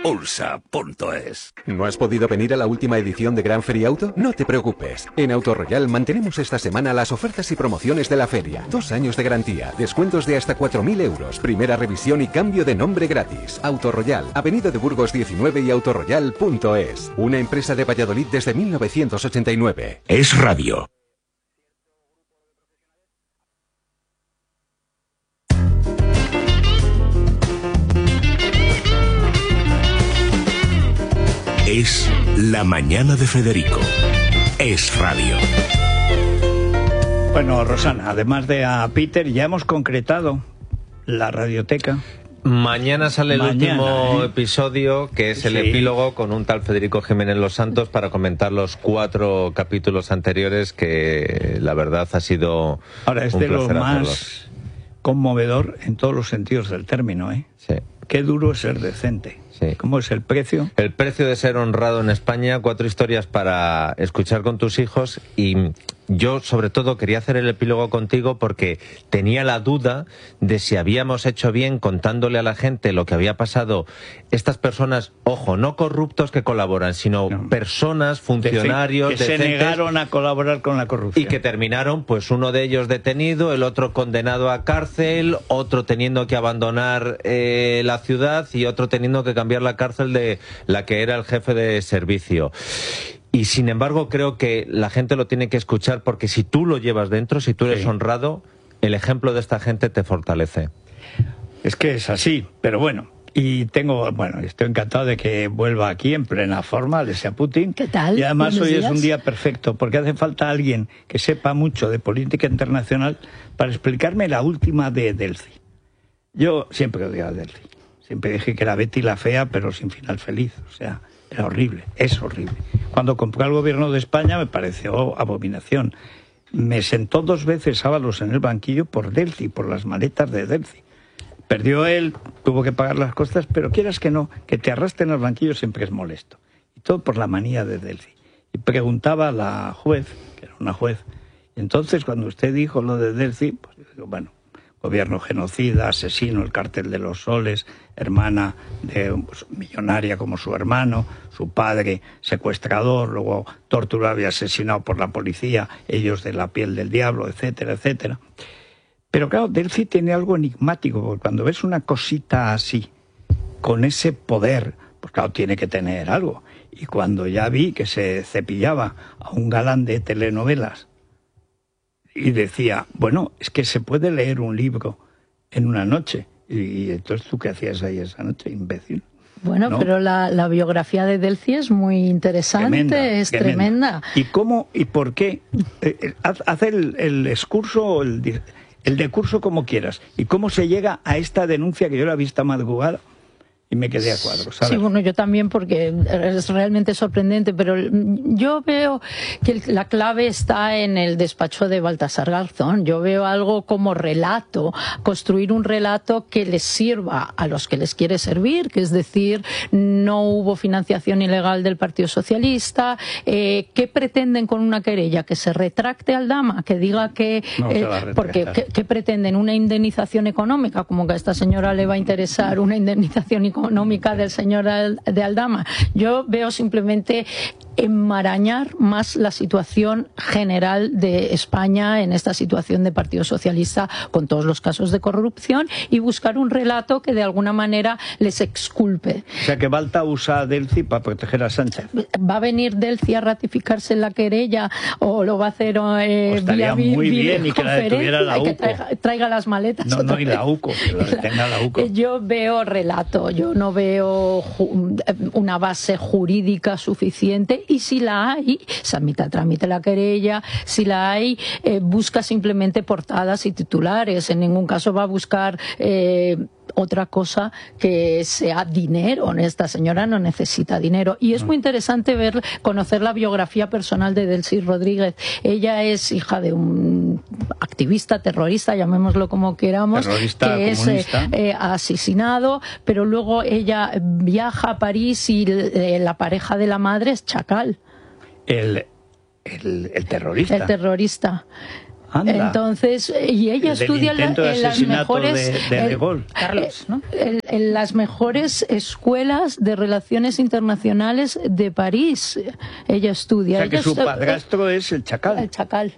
Ursa.es. ¿No has podido venir a la última edición de Gran Feria Auto? No te preocupes. En Auto Royal mantenemos esta semana las ofertas y promociones de la feria. 2 años de garantía, descuentos de hasta 4.000 euros, primera revisión y cambio de nombre gratis. Auto Royal, Avenida de Burgos 19 y autoroyal.es. Una empresa de Valladolid desde 1989. Es radio. Es la mañana de Federico. Es radio. Bueno, Rosana, además de a Peter, ya hemos concretado la radioteca. Mañana sale el último episodio, que es el epílogo con un tal Federico Jiménez Los Santos, para comentar los 4 capítulos anteriores, que la verdad ha sido ahora es un de lo placer más hacerlos. Conmovedor en todos los sentidos del término, ¿eh? Sí. Qué duro es ser decente. Sí. ¿Cómo es el precio? El precio de ser honrado en España, 4 historias para escuchar con tus hijos. Y yo, sobre todo, quería hacer el epílogo contigo porque tenía la duda de si habíamos hecho bien contándole a la gente lo que había pasado. Estas personas, ojo, no corruptos que colaboran, sino personas, funcionarios que se decentes, negaron a colaborar con la corrupción. y que terminaron, pues uno de ellos detenido, el otro condenado a cárcel, otro teniendo que abandonar la ciudad y otro teniendo que cambiar la cárcel de la que era el jefe de servicio. Y sin embargo creo que la gente lo tiene que escuchar, porque si tú lo llevas dentro, si tú eres honrado, el ejemplo de esta gente te fortalece. Es que es así, pero bueno. Y estoy encantado de que vuelva aquí en plena forma, le sea Putin. ¿Qué tal? Y además Buenos hoy días. es un día perfecto, porque hace falta alguien que sepa mucho de política internacional para explicarme la última de Delcy. Yo siempre odiaba a Delcy. Siempre dije que era Betty la fea, pero sin final feliz. O sea, era horrible, es horrible. Cuando compró al gobierno de España me pareció abominación. Me sentó 2 veces Ábalos en el banquillo por Delcy, por las maletas de Delcy. Perdió él, tuvo que pagar las costas, pero quieras que no, que te arrastren al banquillo siempre es molesto. Y todo por la manía de Delcy. Y preguntaba a la juez, que era una juez, y entonces cuando usted dijo lo de Delcy, pues yo digo, bueno, gobierno genocida, asesino, el cártel de los soles, hermana de millonaria como su hermano, su padre secuestrador, luego torturado y asesinado por la policía, ellos de la piel del diablo, etcétera, etcétera. Pero claro, Delcy tiene algo enigmático, porque cuando ves una cosita así, con ese poder, pues claro, tiene que tener algo. Y cuando ya vi que se cepillaba a un galán de telenovelas y decía, bueno, es que se puede leer un libro en una noche. Y entonces, ¿tú qué hacías ahí esa noche, imbécil? Bueno, ¿no? Pero la biografía de Delcy es muy interesante, tremenda. ¿Y cómo y por qué? Haz el discurso, el decurso como quieras. ¿Y cómo se llega a esta denuncia que yo la he visto madrugada? Y me quedé a cuadros, ¿sabes? Sí, bueno, yo también, porque es realmente sorprendente, pero yo veo que la clave está en el despacho de Baltasar Garzón. Yo veo algo como relato, construir un relato que les sirva a los que les quiere servir, que es decir, no hubo financiación ilegal del Partido Socialista. ¿Qué pretenden con una querella? Que se retracte Aldama, que diga que... porque ¿qué pretenden? ¿Una indemnización económica? Como que a esta señora le va a interesar una indemnización económica del señor de Aldama. Yo veo simplemente enmarañar más la situación general de España en esta situación de Partido Socialista, con todos los casos de corrupción, y buscar un relato que de alguna manera les exculpe. O sea, que Balta usa a Delcy para proteger a Sánchez. ¿Va a venir Delcy a ratificarse en la querella o lo va a hacer estaría muy bien y que la detuviera la UCO? Que traiga las maletas. No, y la UCO, que la detenga la UCO. Yo veo relato, yo no veo una base jurídica suficiente, y si la hay, se tramite la querella. Si la hay, busca simplemente portadas y titulares. En ningún caso va a buscar otra cosa que sea dinero. Esta señora no necesita dinero. Y es muy interesante conocer la biografía personal de Delcy Rodríguez. Ella es hija de un activista terrorista, llamémoslo como queramos, terrorista, que comunista. Es asesinado, pero luego ella viaja a París y la pareja de la madre es Chacal. El terrorista. El terrorista. Anda. Entonces, y ella estudia en las mejores de Gaulle. Carlos, ¿no? En las mejores escuelas de relaciones internacionales de París. Ella estudia. O sea, que su padrastro es el Chacal. El Chacal.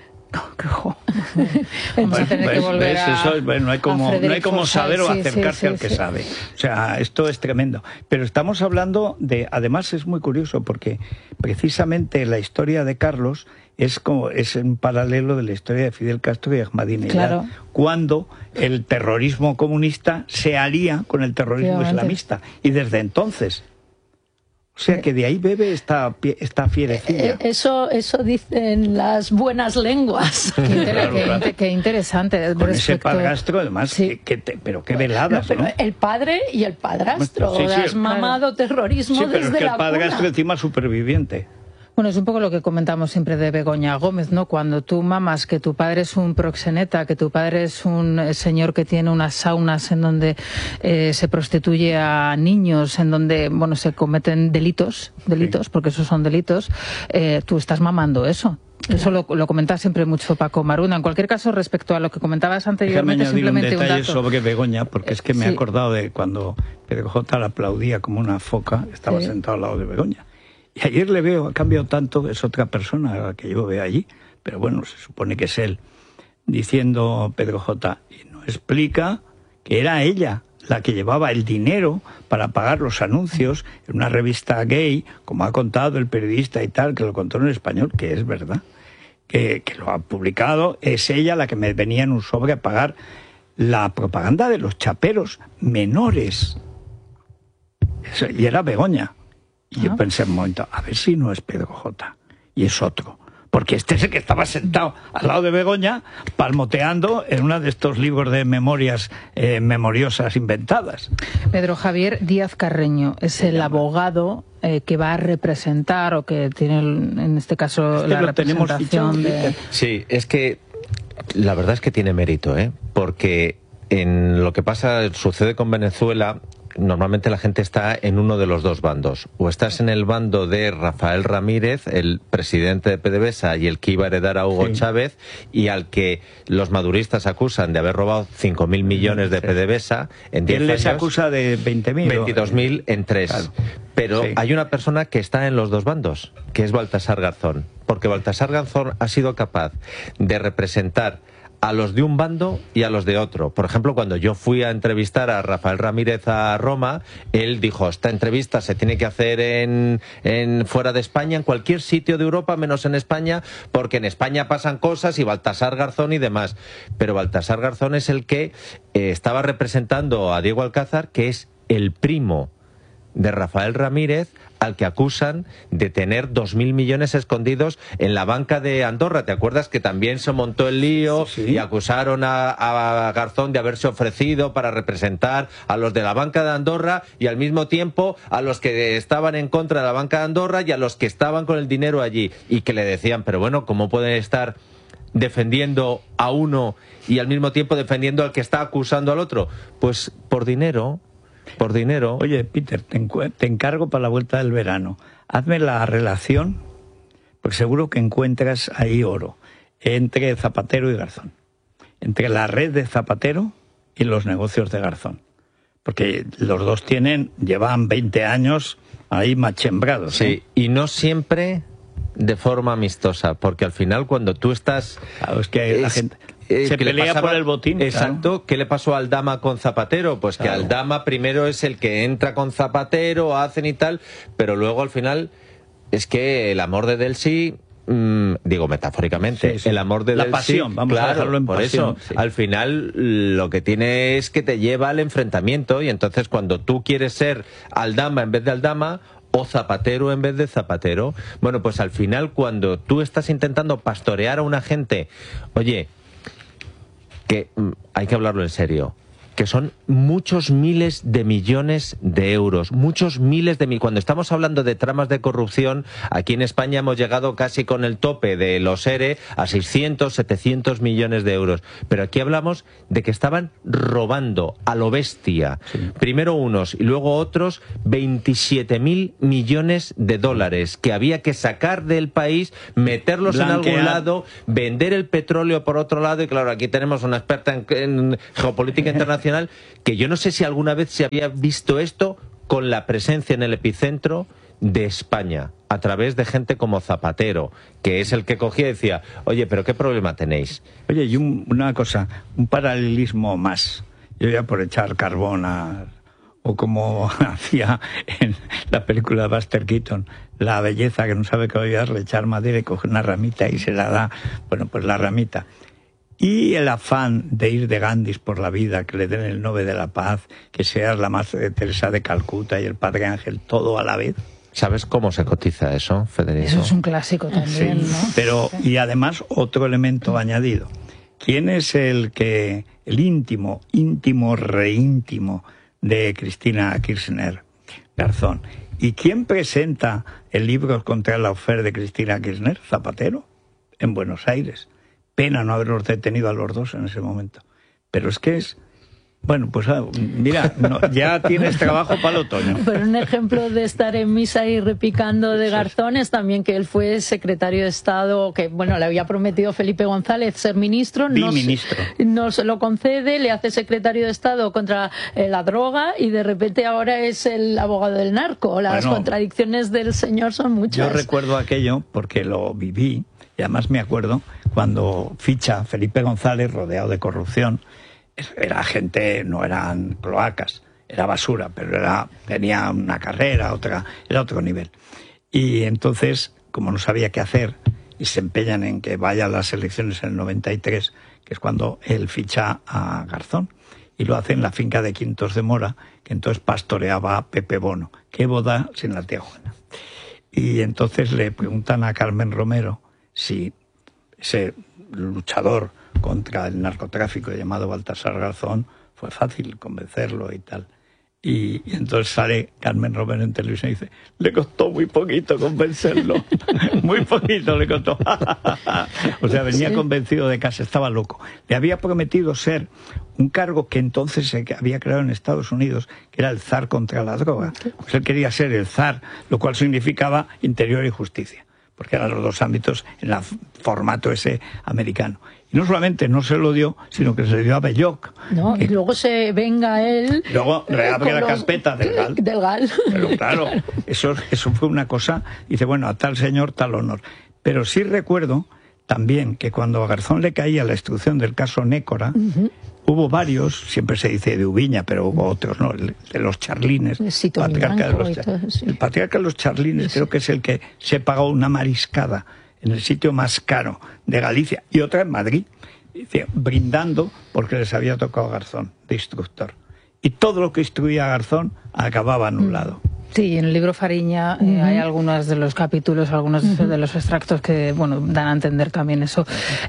Vamos a tener que volver no hay como saber o acercarse al que sabe. O sea, esto es tremendo. Pero estamos hablando de, además es muy curioso porque precisamente la historia de Carlos es un paralelo de la historia de Fidel Castro y Ahmadinejad, claro, cuando el terrorismo comunista se alía con el terrorismo islamista, y desde entonces. O sea, que de ahí bebe esta fierecilla. Eso dicen las buenas lenguas. Qué interesante. Con ese padrastro, además, sí. Pero qué veladas, pero ¿no? El padre y el padrastro. Has mamado terrorismo desde la cuna. Sí, pero es que el padrastro encima superviviente. Bueno, es un poco lo que comentamos siempre de Begoña Gómez, ¿no? Cuando tú mamas que tu padre es un proxeneta, que tu padre es un señor que tiene unas saunas en donde se prostituye a niños, en donde, bueno, se cometen delitos, sí, porque esos son delitos, tú estás mamando eso. Eso lo comenta siempre mucho Paco Maruna. En cualquier caso, respecto a lo que comentabas anteriormente, simplemente un dato sobre Begoña, porque es que me he acordado de cuando Pedro J. la aplaudía como una foca, estaba sentado al lado de Begoña. Y ayer le veo, ha cambiado tanto, es otra persona a la que yo veo allí, pero bueno, se supone que es él, diciendo Pedro J. Y nos explica que era ella la que llevaba el dinero para pagar los anuncios en una revista gay, como ha contado el periodista y tal, que lo contó en español, que es verdad, que lo ha publicado, es ella la que me venía en un sobre a pagar la propaganda de los chaperos menores. Eso, y era Begoña. Y yo pensé un momento, a ver si no es Pedro J. Y es otro. Porque este es el que estaba sentado al lado de Begoña, palmoteando en uno de estos libros de memorias memoriosas inventadas. Pedro Javier Díaz Carreño es el abogado que va a representar, o que tiene, en este caso, la representación de... Sí, es que la verdad es que tiene mérito, porque en lo que sucede con Venezuela... Normalmente la gente está en uno de los dos bandos. O estás en el bando de Rafael Ramírez, el presidente de PDVSA y el que iba a heredar a Hugo Chávez, y al que los maduristas acusan de haber robado 5.000 millones de PDVSA en 10 años. Él les acusa de 20.000. 22.000 en 3. Claro. Pero hay una persona que está en los dos bandos, que es Baltasar Garzón. Porque Baltasar Garzón ha sido capaz de representar a los de un bando y a los de otro. Por ejemplo, cuando yo fui a entrevistar a Rafael Ramírez a Roma, él dijo, esta entrevista se tiene que hacer en fuera de España, en cualquier sitio de Europa, menos en España, porque en España pasan cosas, y Baltasar Garzón y demás. Pero Baltasar Garzón es el que estaba representando a Diego Alcázar, que es el primo de Rafael Ramírez, al que acusan de tener 2.000 millones escondidos en la banca de Andorra. ¿Te acuerdas que también se montó el lío y acusaron a Garzón de haberse ofrecido para representar a los de la banca de Andorra y al mismo tiempo a los que estaban en contra de la banca de Andorra y a los que estaban con el dinero allí? Y que le decían, pero bueno, ¿cómo pueden estar defendiendo a uno y al mismo tiempo defendiendo al que está acusando al otro? Pues por dinero. Por dinero. Oye, Peter, te encargo para la vuelta del verano. Hazme la relación, porque seguro que encuentras ahí oro, entre Zapatero y Garzón. Entre la red de Zapatero y los negocios de Garzón. Porque los dos llevan 20 años ahí machembrados. Sí, y no siempre de forma amistosa, porque al final cuando tú estás... Claro, es que la gente... se pelea por el botín. Exacto. Claro. ¿Qué le pasó a Aldama con Zapatero? Pues que Aldama primero es el que entra con Zapatero, hacen y tal, pero luego al final es que el amor de Delcy, digo metafóricamente, el amor de Delcy, la pasión, vamos a dejarlo en por pasión. Eso, al final lo que tiene es que te lleva al enfrentamiento, y entonces cuando tú quieres ser Aldama en vez de Aldama, o Zapatero en vez de Zapatero, bueno, pues al final cuando tú estás intentando pastorear a una gente, oye, que hay que hablarlo en serio. que son muchos miles de millones de euros, muchos miles de Cuando estamos hablando de tramas de corrupción, aquí en España hemos llegado casi con el tope de los ERE a 600, 700 millones de euros. Pero aquí hablamos de que estaban robando a lo bestia. Sí. Primero unos y luego otros 27.000 millones de dólares que había que sacar del país, meterlos en algún lado, vender el petróleo por otro lado. Y claro, aquí tenemos una experta en geopolítica internacional que yo no sé si alguna vez se había visto esto con la presencia en el epicentro de España, a través de gente como Zapatero, que es el que cogía y decía, oye, pero ¿qué problema tenéis? Oye, y una cosa, un paralelismo más. Yo ya por echar carbón o como hacía en la película de Buster Keaton, la belleza que no sabe qué oír, le echar madera y coge una ramita y se la da, bueno, pues la ramita. Y el afán de ir de Gandhis por la vida, que le den el Nobel de la Paz, que seas la Madre Teresa de Calcuta y el Padre Ángel, todo a la vez. ¿Sabes cómo se cotiza eso, Federico? Eso es un clásico también, sí, ¿no? Pero, y además, otro elemento añadido. ¿Quién es el íntimo, reíntimo de Cristina Kirchner? Garzón. ¿Y quién presenta el libro contra la oferta de Cristina Kirchner? Zapatero, en Buenos Aires. Pena no haberlos detenido a los dos en ese momento. Pero es que es... Bueno, pues mira, ya tienes trabajo para el otoño. Pero un ejemplo de estar en misa y repicando de Garzón es también que él fue secretario de Estado, que bueno, le había prometido Felipe González ser ministro, no se lo concede, le hace secretario de Estado contra la droga y de repente ahora es el abogado del narco. Las contradicciones del señor son muchas. Yo recuerdo aquello porque lo viví y además me acuerdo cuando ficha Felipe González rodeado de corrupción. Era gente, no eran cloacas, era basura, pero tenía una carrera, era otro nivel. Y entonces, como no sabía qué hacer, y se empeñan en que vaya a las elecciones en el 93, que es cuando él ficha a Garzón, y lo hace en la finca de Quintos de Mora, que entonces pastoreaba a Pepe Bono. ¿Qué boda sin la tía Juana? Y entonces le preguntan a Carmen Romero si ese luchador contra el narcotráfico llamado Baltasar Garzón, fue fácil convencerlo y tal. Y entonces sale Carmen Romero en televisión y dice, le costó muy poquito convencerlo, muy poquito le costó. O sea, venía convencido de casa, estaba loco. Le había prometido ser un cargo que entonces se había creado en Estados Unidos, que era el zar contra la droga. Pues él quería ser el zar, lo cual significaba interior y justicia, porque eran los dos ámbitos en el formato ese americano. Y no solamente no se lo dio, sino que se le dio a Belloc. No, y luego se venga él... Luego le abre la carpeta del GAL. Del GAL. Pero claro, eso fue una cosa... Dice, bueno, a tal señor, tal honor. Pero sí recuerdo también que cuando a Garzón le caía la instrucción del caso Nécora, hubo varios, siempre se dice de Ubiña, pero hubo otros, ¿no? De los charlines. El patriarca de los charlines creo que es el que se pagó una mariscada en el sitio más caro de Galicia y otra en Madrid, brindando porque les había tocado Garzón de instructor. Y todo lo que instruía a Garzón acababa anulado. Sí, en el libro Fariña hay algunos de los capítulos, algunos de los extractos que, bueno, dan a entender también eso.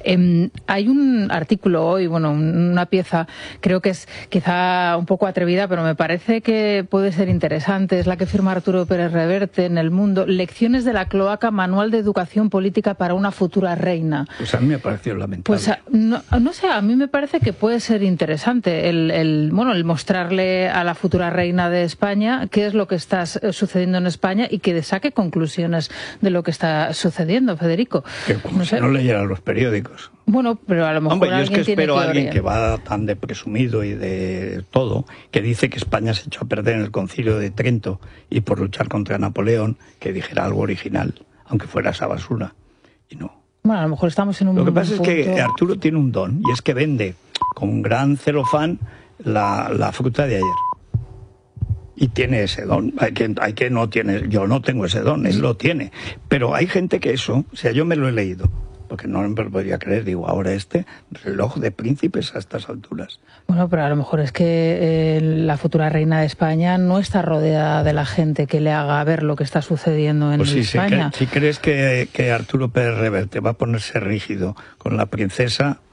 Hay un artículo hoy, bueno, una pieza, creo que es quizá un poco atrevida, pero me parece que puede ser interesante. Es la que firma Arturo Pérez Reverte en El Mundo. Lecciones de la cloaca, manual de educación política para una futura reina. Pues a mí me pareció lamentable. Pues no sé, a mí me parece que puede ser interesante el mostrarle a la futura reina de España qué es lo que está sucediendo en España y que saque conclusiones de lo que está sucediendo, Federico. Que como si no leyera los periódicos. Bueno, pero a lo mejor yo es que espero a alguien que va tan de presumido y de todo, que dice que España se echó a perder en el Concilio de Trento y por luchar contra Napoleón, que dijera algo original, aunque fuera esa basura. Y no. Bueno, a lo mejor estamos en un... Lo que pasa es que Arturo tiene un don, y es que vende con un gran celofán la fruta de ayer. Y tiene ese don. Hay que no tiene. Yo no tengo ese don, él lo tiene. Pero hay gente que eso, o sea, yo me lo he leído, porque no me lo podía creer. Digo, ahora reloj de príncipes a estas alturas. Bueno, pero a lo mejor es que la futura reina de España no está rodeada de la gente que le haga ver lo que está sucediendo en España. Si crees que Arturo Pérez Reverte va a ponerse rígido con la princesa...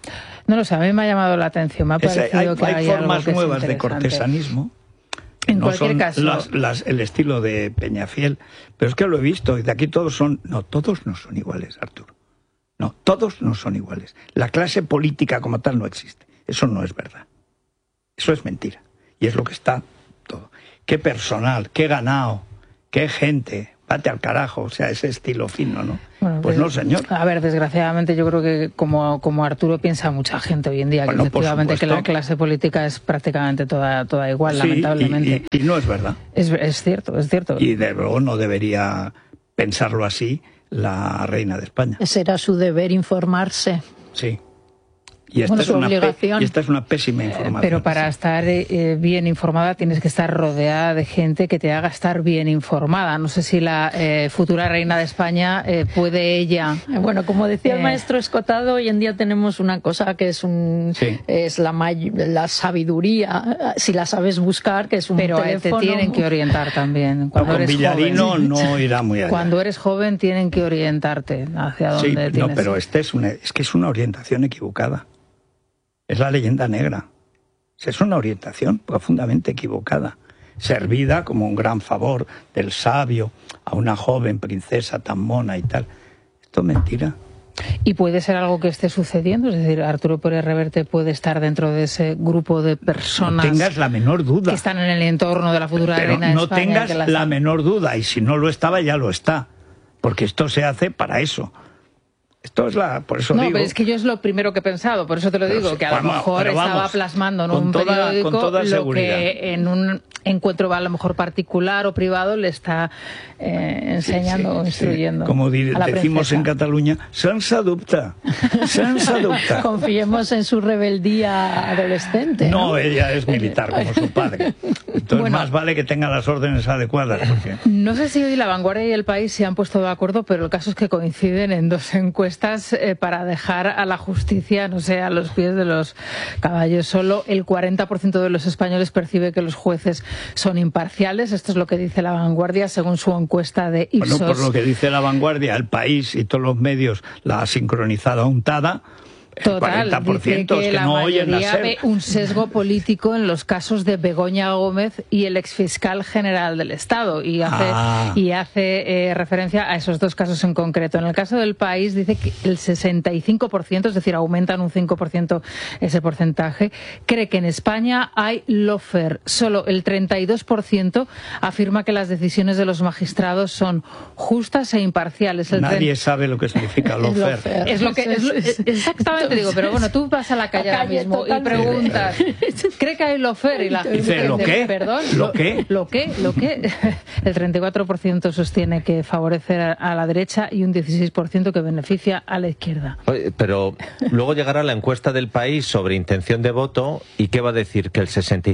No lo sé, a mí me ha llamado la atención, me ha parecido que hay formas nuevas de cortesanismo. En no cualquier son caso, el estilo de Peñafiel, pero es que lo he visto, y de aquí todos no son iguales, Arturo. No, todos no son iguales. La clase política como tal no existe. Eso no es verdad. Eso es mentira. Y es lo que está todo. Qué personal, qué ganado, qué gente. Vate al carajo, o sea, ese estilo fino, ¿no? Bueno, pues no, señor. A ver, desgraciadamente yo creo que como Arturo piensa mucha gente hoy en día, bueno, que efectivamente que la clase política es prácticamente toda igual, sí, lamentablemente. Y no es verdad. Es cierto, es cierto. Y de luego no debería pensarlo así la reina de España. Será su deber informarse. Sí. Y esta, es una pésima información. Pero para estar bien informada tienes que estar rodeada de gente que te haga estar bien informada. No sé si la futura reina de España puede ella... Bueno, como decía el maestro Escotado, hoy en día tenemos una cosa que es es la sabiduría, si la sabes buscar, que es un pero teléfono. Te tienen que orientar también. Cuando eres Villarino joven, no irá muy allá. Cuando eres joven tienen que orientarte hacia dónde tienes. No, pero es que es una orientación equivocada. Es la leyenda negra. Es una orientación profundamente equivocada, servida como un gran favor del sabio a una joven princesa tan mona y tal. Esto es mentira. ¿Y puede ser algo que esté sucediendo? Es decir, Arturo Pérez Reverte puede estar dentro de ese grupo de personas... No tengas la menor duda. Que están en el entorno de la futura reina de España. No tengas la menor duda, y si no lo estaba, ya lo está. Porque esto se hace para eso. Esto es por eso digo... No, pero es que yo es lo primero que he pensado, por eso te lo digo, que a lo mejor estaba plasmando en un periódico lo que en un encuentro a lo mejor particular o privado le está enseñando o instruyendo. Como decimos en Cataluña, sense dubte. Confiemos en su rebeldía adolescente. No, ella es militar como su padre. Entonces más vale que tenga las órdenes adecuadas. Porque... No sé si hoy La Vanguardia y El País se han puesto de acuerdo, pero el caso es que coinciden en dos encuestas para dejar a la justicia, no sé, a los pies de los caballos. Solo el 40% de los españoles percibe que los jueces son imparciales. Esto es lo que dice La Vanguardia según su encuesta de Ipsos. Bueno, por lo que dice La Vanguardia, El País y todos los medios la ha sincronizado untada. Total, el 40% dice que que la no oyen la mayoría ve un sesgo político en los casos de Begoña Gómez y el exfiscal general del Estado y hace referencia a esos dos casos en concreto. En el caso del País dice que el 65%, es decir, aumentan un 5% ese porcentaje, cree que en España hay lawfare. Solo el 32% afirma que las decisiones de los magistrados son justas e imparciales. Nadie sabe lo que significa lawfare. Es lo que exactamente. Te digo, pero bueno, tú vas a la calle ahora mismo y preguntas, ¿cree que hay lawfare? Y la gente dice, ¿lo qué? ¿Perdón? ¿Lo qué? ¿Lo qué? El 34% sostiene que favorece a la derecha y un 16% que beneficia a la izquierda. Oye, pero luego llegará la encuesta del País sobre intención de voto y ¿qué va a decir? ¿Que el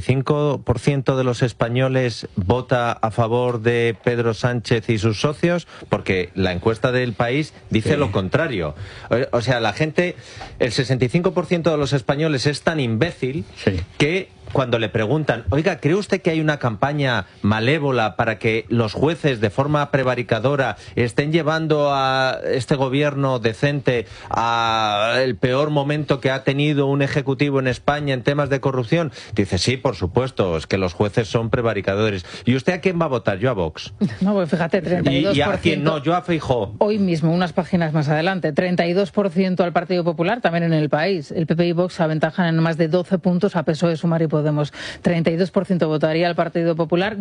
65% de los españoles vota a favor de Pedro Sánchez y sus socios? Porque la encuesta del País dice lo contrario. O sea, la gente... El 65% de los españoles es tan imbécil que cuando le preguntan, oiga, ¿cree usted que hay una campaña malévola para que los jueces de forma prevaricadora estén llevando a este gobierno decente a el peor momento que ha tenido un ejecutivo en España en temas de corrupción? Dice, sí, por supuesto, es que los jueces son prevaricadores. ¿Y usted a quién va a votar? Yo a Vox. No, pues fíjate, 32%. ¿Y a quién no? Yo a Feijóo. Hoy mismo, unas páginas más adelante, 32% al Partido Popular, también en El País. El PP y Vox aventajan en más de 12 puntos a PSOE, Sumar y Podemos. 32% votaría al Partido Popular,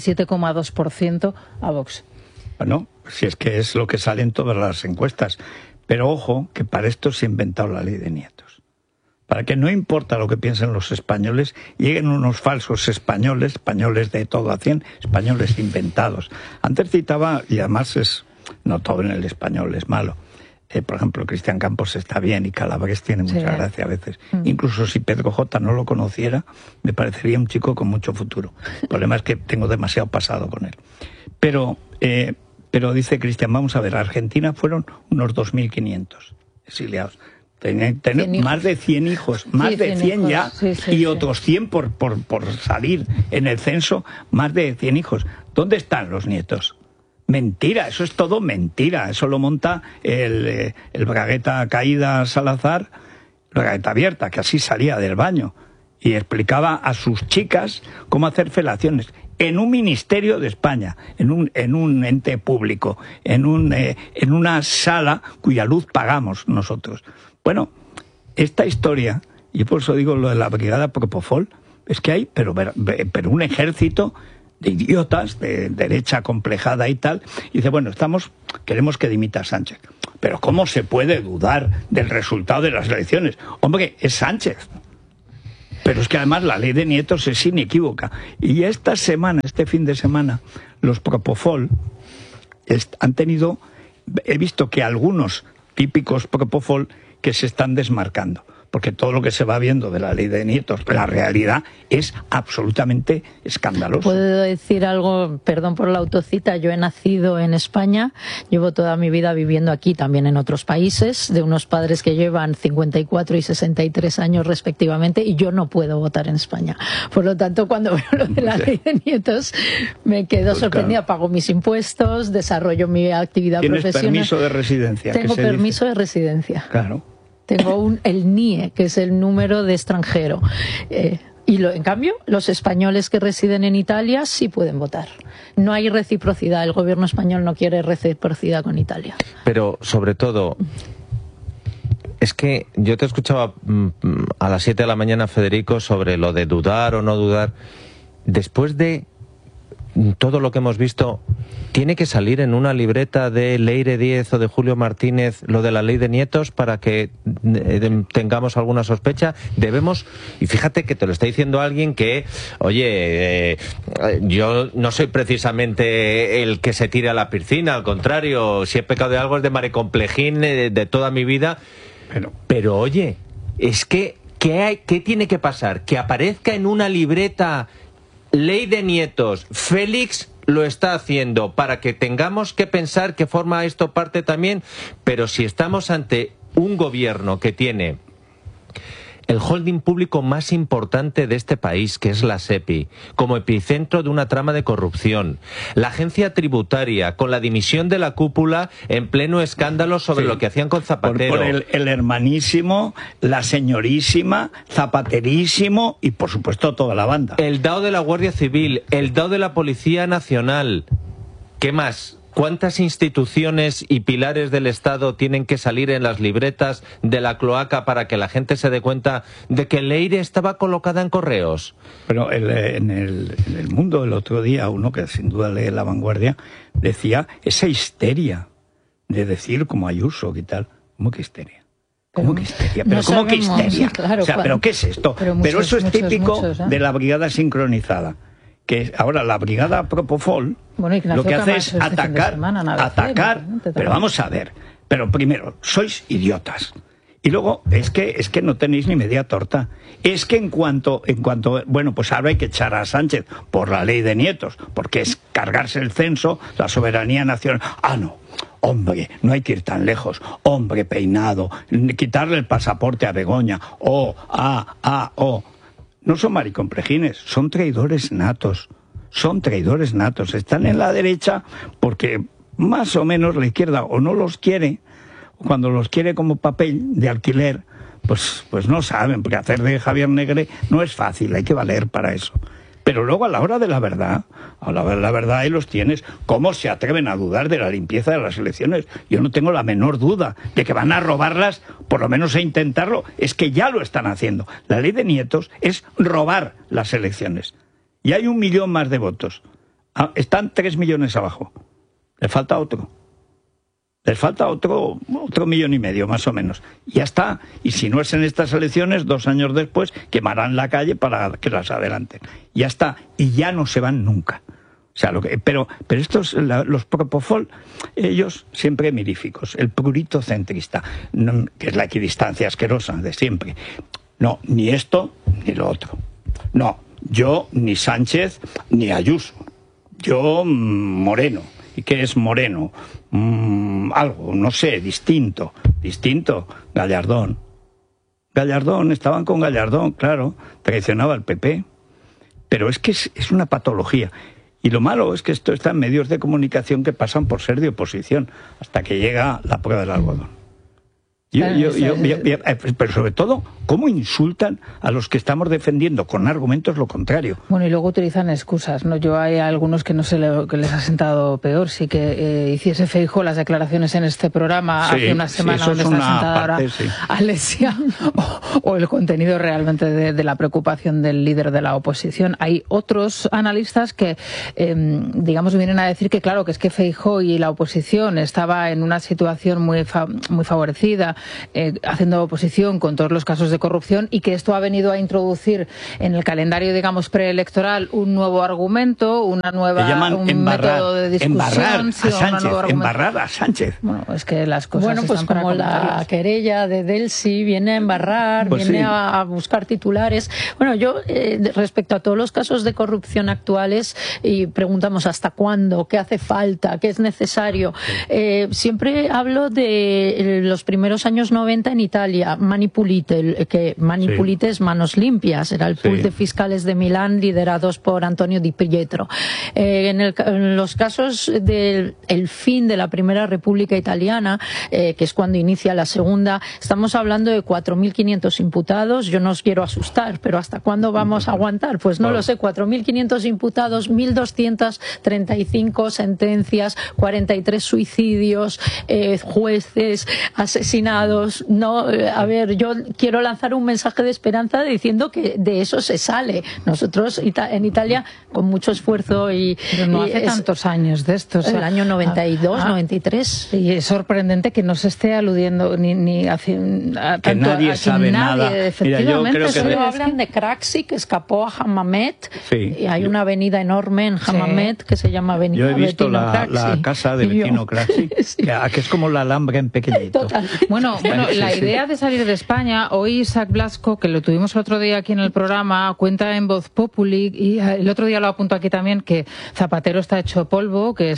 17,2% a Vox. Bueno, si es que es lo que sale en todas las encuestas. Pero ojo, que para esto se ha inventado la ley de nietos. Para que no importa lo que piensen los españoles, lleguen unos falsos españoles de todo a 100, españoles inventados. Antes citaba, y además no todo en el español es malo. Por ejemplo, Cristian Campos está bien y Calabres tiene mucha gracia a veces. Incluso si Pedro J. no lo conociera, me parecería un chico con mucho futuro. El problema es que tengo demasiado pasado con él. Pero dice Cristian, vamos a ver, Argentina fueron unos 2.500 exiliados. Tener más de 100 hijos, más de 100 ya, y otros 100 por salir en el censo, más de 100 hijos. ¿Dónde están los nietos? Mentira, eso es todo mentira. Eso lo monta el bragueta Caída Salazar, bragueta abierta, que así salía del baño y explicaba a sus chicas cómo hacer felaciones en un ministerio de España, en un ente público, en una sala cuya luz pagamos nosotros. Bueno, esta historia, y por eso digo lo de la brigada Propofol, es que hay pero un ejército de idiotas, de derecha complejada y tal, y dice, bueno, queremos que dimita a Sánchez. Pero ¿cómo se puede dudar del resultado de las elecciones? Hombre, es Sánchez. Pero es que además la ley de Nietos es inequívoca. Y este fin de semana, los Propofol han tenido, he visto que algunos típicos Propofol que se están desmarcando. Porque todo lo que se va viendo de la ley de Nietos, la realidad es absolutamente escandaloso. ¿Puedo decir algo? Perdón por la autocita. Yo he nacido en España, llevo toda mi vida viviendo aquí, también en otros países, de unos padres que llevan 54 y 63 años respectivamente, y yo no puedo votar en España. Por lo tanto, cuando veo lo de la ley de Nietos, me quedo sorprendida. Claro. Pago mis impuestos, desarrollo mi actividad profesional. ¿Tienes permiso de residencia? Tengo permiso de residencia. Claro. Tengo el NIE, que es el número de extranjero. En cambio, los españoles que residen en Italia sí pueden votar. No hay reciprocidad. El gobierno español no quiere reciprocidad con Italia. Pero, sobre todo, es que yo te escuchaba a las 7 de la mañana, Federico, sobre lo de dudar o no dudar. Después de todo lo que hemos visto, ¿tiene que salir en una libreta de Leire Díez o de Julio Martínez lo de la ley de Nietos para que tengamos alguna sospecha? Debemos, y fíjate que te lo está diciendo alguien que, oye, yo no soy precisamente el que se tire a la piscina, al contrario, si he pecado de algo es de marecomplejín de toda mi vida, pero oye, es que, ¿qué tiene que pasar? Que aparezca en una libreta ley de Nietos, Félix lo está haciendo para que tengamos que pensar que forma esto parte también, pero si estamos ante un gobierno que tiene el holding público más importante de este país, que es la SEPI, como epicentro de una trama de corrupción, la agencia tributaria, con la dimisión de la cúpula en pleno escándalo sobre lo que hacían con Zapatero. Por el hermanísimo, la señorísima, Zapaterísimo y, por supuesto, toda la banda. El DAO de la Guardia Civil, el DAO de la Policía Nacional. ¿Qué más? ¿Cuántas instituciones y pilares del Estado tienen que salir en las libretas de la cloaca para que la gente se dé cuenta de que Leire estaba colocada en Correos? Pero en el Mundo el otro día, uno que sin duda lee La Vanguardia, decía esa histeria de decir como Ayuso y tal. ¿Cómo que histeria? ¿Cómo que histeria? ¿Pero cómo que histeria? Claro, o sea, ¿pero qué es esto? Pero eso es típico de la brigada sincronizada. Que ahora la brigada Propofol lo que hace es atacar, pero vamos a ver, pero primero, sois idiotas, y luego es que no tenéis ni media torta, es que en cuanto, bueno, pues ahora hay que echar a Sánchez por la ley de Nietos, porque es cargarse el censo, la soberanía nacional, no, hombre, no hay que ir tan lejos, hombre, Peinado, quitarle el pasaporte a Begoña, no son maricomplejines, son traidores natos. Son traidores natos. Están en la derecha porque más o menos la izquierda o no los quiere, o cuando los quiere como papel de alquiler, pues no saben, porque hacer de Javier Negre no es fácil, hay que valer para eso. Pero luego a la hora de la verdad, ahí los tienes. ¿Cómo se atreven a dudar de la limpieza de las elecciones? Yo no tengo la menor duda de que van a robarlas, por lo menos a intentarlo. Es que ya lo están haciendo. La ley de Nietos es robar las elecciones. Y hay 1 millón más de votos. Están 3 millones abajo. Le falta otro. Les falta otro 1,5 millones, más o menos. Y ya está. Y si no es en estas elecciones, 2 años después, quemarán la calle para que las adelanten. Ya está. Y ya no se van nunca. O sea, pero estos, los Propofol, ellos siempre miríficos. El prurito centrista, que es la equidistancia asquerosa de siempre. No, ni esto ni lo otro. No, yo ni Sánchez ni Ayuso. Yo Moreno. ¿Y qué es Moreno? Algo, no sé, distinto, Gallardón. Estaban con Gallardón, claro, traicionaba al PP. Pero es que es una patología. Y lo malo es que esto está en medios de comunicación que pasan por ser de oposición, hasta que llega la prueba del algodón. Pero sobre todo, ¿cómo insultan a los que estamos defendiendo con argumentos lo contrario? Bueno, y luego utilizan excusas, ¿no? Yo hay algunos que no sé que les ha sentado peor. Sí que hiciese Feijóo las declaraciones en este programa hace una semana, donde está sentada ahora Alessia, o el contenido realmente de la preocupación del líder de la oposición. Hay otros analistas que, digamos, vienen a decir que, claro, que es que Feijóo y la oposición estaba en una situación muy favorecida, haciendo oposición con todos los casos de corrupción, y que esto ha venido a introducir en el calendario, digamos, preelectoral un nuevo argumento, un método de discusión. Embarrar a Sánchez. Bueno, es que las cosas pues están para como la querella de Delcy viene a embarrar, viene a buscar titulares. Bueno, yo respecto a todos los casos de corrupción actuales, y preguntamos hasta cuándo, qué hace falta, qué es necesario. Siempre hablo de los primeros años 90 en Italia, Mani Pulite, que Mani Pulite es manos limpias, era el pool de fiscales de Milán liderados por Antonio Di Pietro. En los casos del fin de la Primera República Italiana, que es cuando inicia la Segunda, estamos hablando de 4.500 imputados. Yo no os quiero asustar, pero ¿hasta cuándo vamos a aguantar? Pues no lo sé, 4.500 imputados, 1.235 sentencias, 43 suicidios, jueces asesinados. No, a ver, yo quiero lanzar un mensaje de esperanza diciendo que de eso se sale. Nosotros en Italia, con mucho esfuerzo Pero no hace tantos años de esto. El año 92, 93. Y es sorprendente que no se esté aludiendo ni a que nadie sabe nada. Mira, yo creo que solo hablan de Craxi, que escapó a Hammamet. Y hay una avenida enorme en Hammamet que se llama Avenida Yo he visto la casa de Bettino Craxi, que es como la Alhambra en pequeñito. Bueno, la idea de salir de España, hoy Isaac Blasco, que lo tuvimos el otro día aquí en el programa, cuenta en Voz Populi, y el otro día lo apunto aquí también, que Zapatero está hecho polvo, que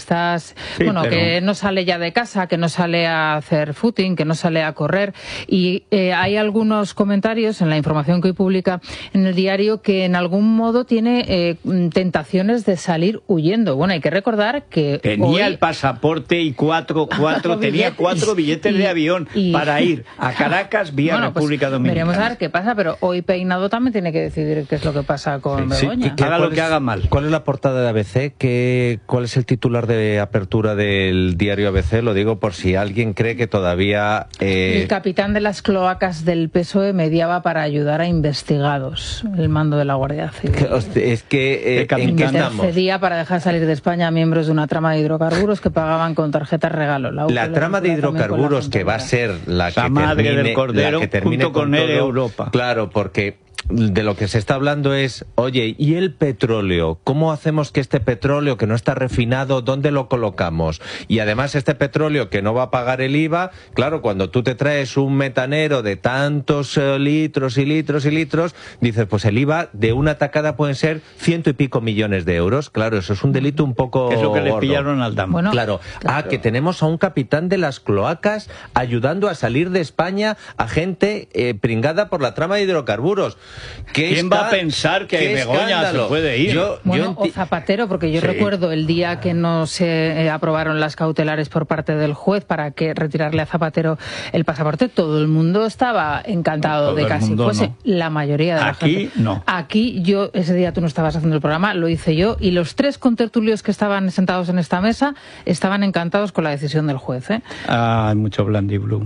que no sale ya de casa, que no sale a hacer footing, que no sale a correr, y hay algunos comentarios en la información que hoy publica en el diario que en algún modo tiene tentaciones de salir huyendo. Bueno, hay que recordar que tenía el pasaporte y tenía 4 billetes de avión para ir a Caracas vía República Dominicana. Veremos a ver qué pasa, pero hoy Peinado también tiene que decidir qué es lo que pasa con Begoña. Haga lo que haga mal. ¿Cuál es la portada de ABC? ¿Cuál es el titular de apertura del diario ABC? Lo digo por si alguien cree que todavía... El capitán de las cloacas del PSOE mediaba para ayudar a investigados, el mando de la Guardia Civil. Es que... ¿en qué estamos? Intercedía para dejar salir de España a miembros de una trama de hidrocarburos que pagaban con tarjetas regalo. La trama de hidrocarburos, que va a ser la que madre del Cordero, junto con él Europa. Claro, porque... de lo que se está hablando es, oye, ¿y el petróleo? ¿Cómo hacemos que este petróleo que no está refinado, dónde lo colocamos? Y además este petróleo que no va a pagar el IVA, claro, cuando tú te traes un metanero de tantos litros y litros y litros, dices, pues el IVA de una tacada pueden ser 100 y pico millones de euros. Claro, eso es un delito un poco es lo que gordo. le pillaron al Dam. Bueno, claro. Que tenemos a un capitán de las cloacas ayudando a salir de España a gente pringada por la trama de hidrocarburos. ¿Quién va a pensar que Begoña se puede ir? O Zapatero, porque yo recuerdo el día que no se aprobaron las cautelares por parte del juez para que retirarle a Zapatero el pasaporte, todo el mundo estaba encantado de casi fuese la mayoría de la gente. Aquí no. Aquí yo, ese día tú no estabas haciendo el programa, lo hice yo, y los 3 contertulios que estaban sentados en esta mesa estaban encantados con la decisión del juez. Hay mucho blandiblue.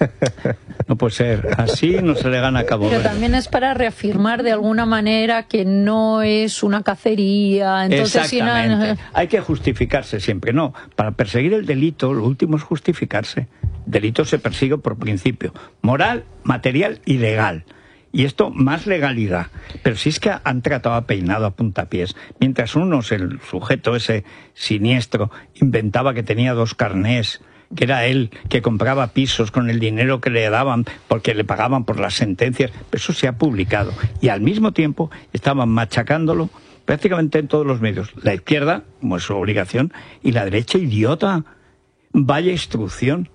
No puede ser. Así no se le gana a Cabo Verde. Pero también es para reafirmar de alguna manera que no es una cacería. Entonces, exactamente. Hay que justificarse siempre. No, para perseguir el delito, lo último es justificarse. El delito se persigue por principio. Moral, material y legal. Y esto, más legalidad. Pero si es que han tratado a Peinado a puntapiés. Mientras el sujeto ese siniestro, inventaba que tenía 2 carnés, que era él, que compraba pisos con el dinero que le daban porque le pagaban por las sentencias. Eso se ha publicado. Y al mismo tiempo estaban machacándolo prácticamente en todos los medios. La izquierda, como es su obligación, y la derecha, idiota. Vaya instrucción.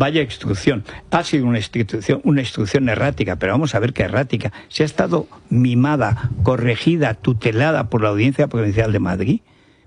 Ha sido una instrucción errática, pero vamos a ver qué errática. Se ha estado mimada, corregida, tutelada por la Audiencia Provincial de Madrid.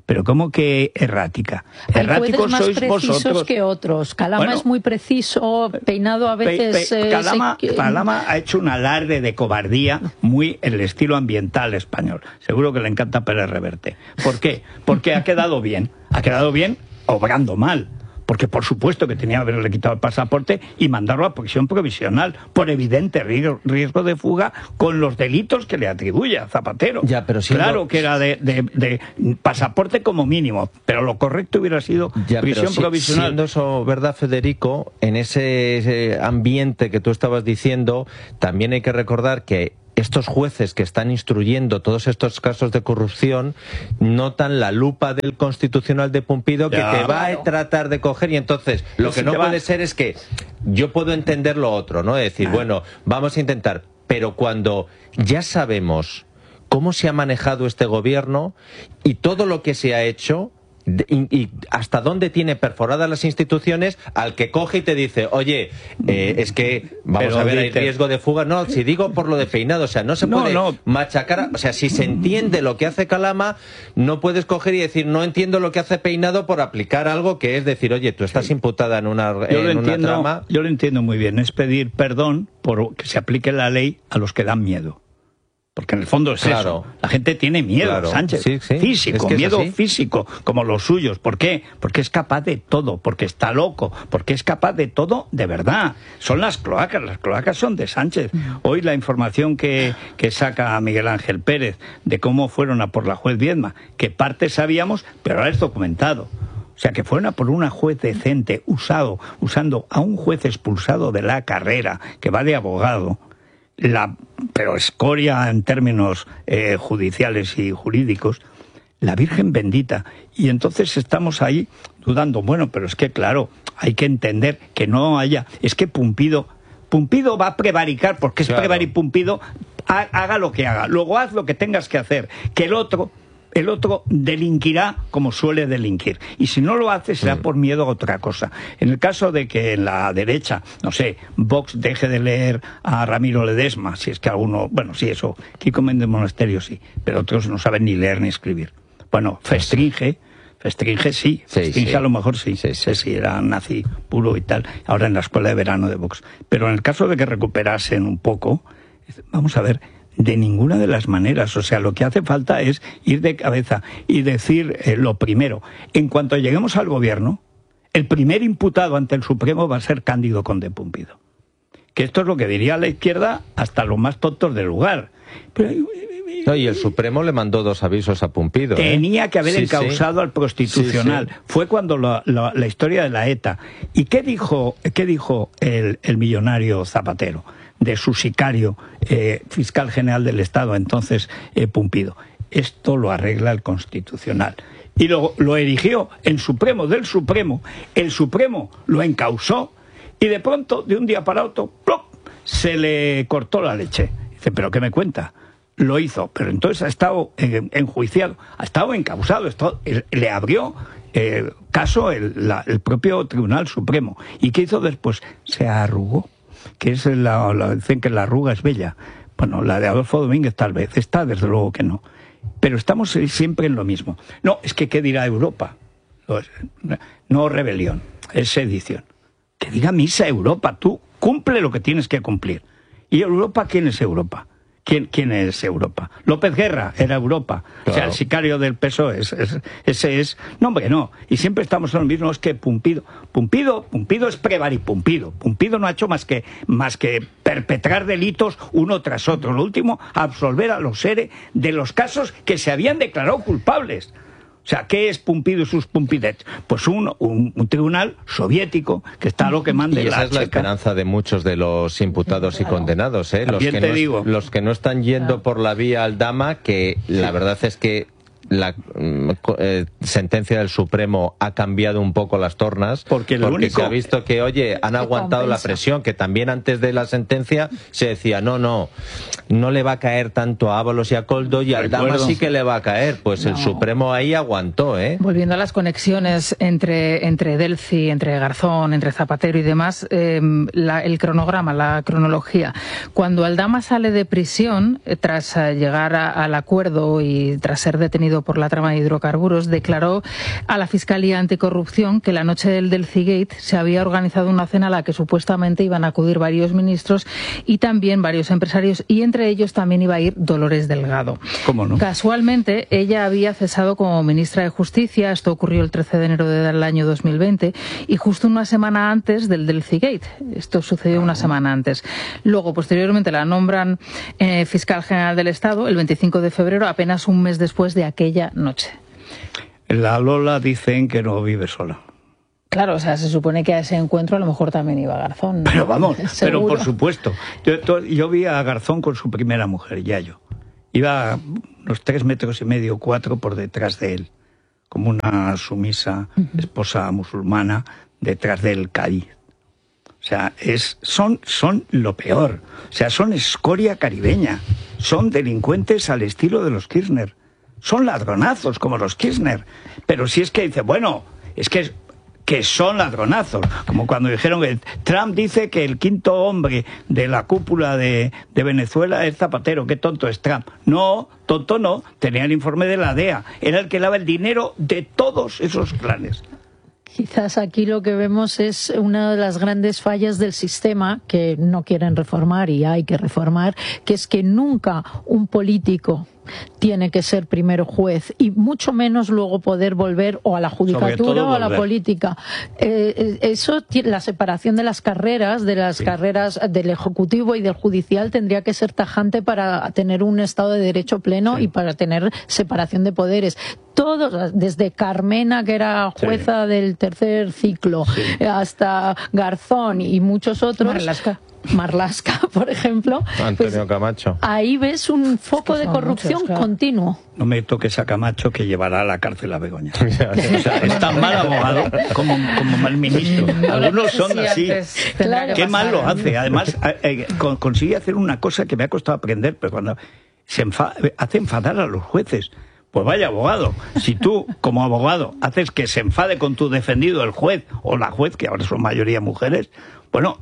Pero ¿cómo que errática? Hay Erráticos más sois precisos vosotros. que otros. Calama es muy preciso, Peinado a veces... Calama ha hecho un alarde de cobardía muy en el estilo ambiental español. Seguro que le encanta Pérez Reverte. ¿Por qué? Porque ha quedado bien. Ha quedado bien obrando mal. Porque por supuesto que tenía que haberle quitado el pasaporte y mandarlo a prisión provisional por evidente riesgo de fuga con los delitos que le atribuye a Zapatero. Ya, pero claro que era de pasaporte como mínimo, pero lo correcto hubiera sido prisión provisional. Siendo eso verdad, Federico, en ese ambiente que tú estabas diciendo, también hay que recordar que estos jueces que están instruyendo todos estos casos de corrupción notan la lupa del Constitucional de Pumpido que te va a tratar de coger, y entonces lo que no puede ser es que yo puedo entender lo otro, ¿no? Es decir, bueno, vamos a intentar, pero cuando ya sabemos cómo se ha manejado este gobierno y todo lo que se ha hecho y hasta dónde tiene perforadas las instituciones, al que coge y te dice, oye, es que vamos a ver, hay riesgo de fuga. No, si digo por lo de Peinado, o sea, no se puede machacar, o sea, si se entiende lo que hace Calama, no puedes coger y decir, no entiendo lo que hace Peinado por aplicar algo que es decir, oye, tú estás imputada en una trama. Yo lo entiendo muy bien, es pedir perdón por que se aplique la ley a los que dan miedo. Porque en el fondo es eso. La gente tiene miedo, Sánchez. Físico, miedo físico, como los suyos. ¿Por qué? Porque es capaz de todo, porque está loco, porque es capaz de todo de verdad. Son las cloacas son de Sánchez. Hoy la información que saca Miguel Ángel Pérez de cómo fueron a por la juez Viedma, que parte sabíamos, pero ahora es documentado. O sea, que fueron a por una juez decente, usando a un juez expulsado de la carrera, que va de abogado, pero escoria en términos judiciales y jurídicos, la Virgen bendita. Y entonces estamos ahí dudando, bueno, pero es que claro, hay que entender que no haya, es que Pumpido va a prevaricar, porque es prevaripumpido, haga lo que haga, luego haz lo que tengas que hacer, que el otro delinquirá como suele delinquir. Y si no lo hace, será por miedo a otra cosa. En el caso de que en la derecha, no sé, Vox deje de leer a Ramiro Ledesma, si es que alguno... Bueno, sí, eso, Kiko Méndez Monasterio sí, pero otros no saben ni leer ni escribir. Bueno, Festringe sí. Festringe a lo mejor sí, era nazi puro y tal, ahora en la escuela de verano de Vox. Pero en el caso de que recuperasen un poco, vamos a ver... De ninguna de las maneras. O sea, lo que hace falta es ir de cabeza y decir lo primero. En cuanto lleguemos al gobierno, el primer imputado ante el Supremo va a ser Cándido Conde Pumpido. Que esto es lo que diría la izquierda hasta los más tontos del lugar. Pero, y el Supremo le mandó 2 avisos a Pumpido. Tenía que haber encausado al Constitucional. Fue cuando la historia de la ETA. ¿Y qué dijo el millonario Zapatero? De su sicario, fiscal general del Estado, entonces Pumpido. Esto lo arregla el Constitucional. Y lo erigió en Supremo del Supremo. El Supremo lo encausó y de pronto, de un día para otro, ¡plop!, se le cortó la leche. Dice, ¿pero qué me cuenta? Lo hizo, pero entonces ha estado enjuiciado, ha estado encausado, le abrió caso el propio Tribunal Supremo. ¿Y qué hizo después? Se arrugó. Que es dicen que la arruga es bella. Bueno, la de Adolfo Domínguez tal vez, está desde luego que no. Pero estamos siempre en lo mismo. No, es que ¿qué dirá Europa? No rebelión, es sedición. Que diga misa Europa, tú cumple lo que tienes que cumplir. ¿Y Europa quién es Europa? ¿Quién es Europa? López Guerra era Europa. Claro. O sea, el sicario del PSOE ese es... No, hombre, no. Y siempre estamos en lo mismo, es que Pumpido es prevaripumpido. Pumpido no ha hecho más que perpetrar delitos uno tras otro. Lo último, absolver a los seres de los casos que se habían declarado culpables. O sea, ¿qué es Pumpido y sus pumpidets? Pues un tribunal soviético que está a lo que mande y esa es la esperanza de muchos de los imputados y condenados, ¿eh? Los que no están yendo por la vía Aldama, que la verdad es que la sentencia del Supremo ha cambiado un poco las tornas, porque se ha visto que, oye, han aguantado la presión, que también antes de la sentencia se decía, no le va a caer tanto a Ábalos y a Koldo, y a Aldama sí que le va a caer. Pues el Supremo ahí aguantó, ¿eh? Volviendo a las conexiones entre Delcy, entre Garzón, entre Zapatero y demás, el cronograma, la cronología. Cuando Aldama sale de prisión, tras llegar al acuerdo y tras ser detenido detenido por la trama de hidrocarburos, declaró a la Fiscalía Anticorrupción que la noche del Delcigate se había organizado una cena a la que supuestamente iban a acudir varios ministros y también varios empresarios, y entre ellos también iba a ir Dolores Delgado. ¿Cómo no? Casualmente, ella había cesado como ministra de Justicia, esto ocurrió el 13 de enero del año 2020, y justo una semana antes del Delcigate. Esto sucedió una semana antes. Luego, posteriormente, la nombran fiscal general del Estado el 25 de febrero, apenas un mes después de aquella noche. La Lola dicen que no vive sola. Claro, o sea, se supone que a ese encuentro a lo mejor también iba Garzón, ¿no? Pero vamos, ¿Seguro? pero por supuesto. Yo vi a Garzón con su primera mujer, Yayo. Iba unos 3,5 metros, 4 por detrás de él, como una sumisa esposa musulmana detrás del Cádiz. O sea, son lo peor. O sea, son escoria caribeña. Son delincuentes al estilo de los Kirchner. Son ladronazos como los Kirchner. Pero si es que dice, bueno, es que son ladronazos. Como cuando dijeron que Trump dice que el quinto hombre de la cúpula de Venezuela es Zapatero. Qué tonto es Trump. No, tonto no. Tenía el informe de la DEA. Era el que lava el dinero de todos esos clanes. Quizás aquí lo que vemos es una de las grandes fallas del sistema que no quieren reformar y hay que reformar, que es que nunca un político tiene que ser primero juez y mucho menos luego poder volver o a la judicatura o a la política. Eso, la separación de las carreras del ejecutivo y del judicial tendría que ser tajante para tener un Estado de Derecho pleno y para tener separación de poderes. Todos, desde Carmena, que era jueza del tercer ciclo, hasta Garzón y muchos otros. Marlaska, por ejemplo. Antonio Camacho. Ahí ves un foco de corrupción continuo. No me toques a Camacho, que llevará a la cárcel a Begoña. O sea, es tan mal abogado como mal ministro. Algunos son así. Qué mal lo hace. Además, consigue hacer una cosa que me ha costado aprender, pero cuando hace enfadar a los jueces. Pues vaya abogado, si tú como abogado haces que se enfade con tu defendido el juez o la juez, que ahora son mayoría mujeres, bueno,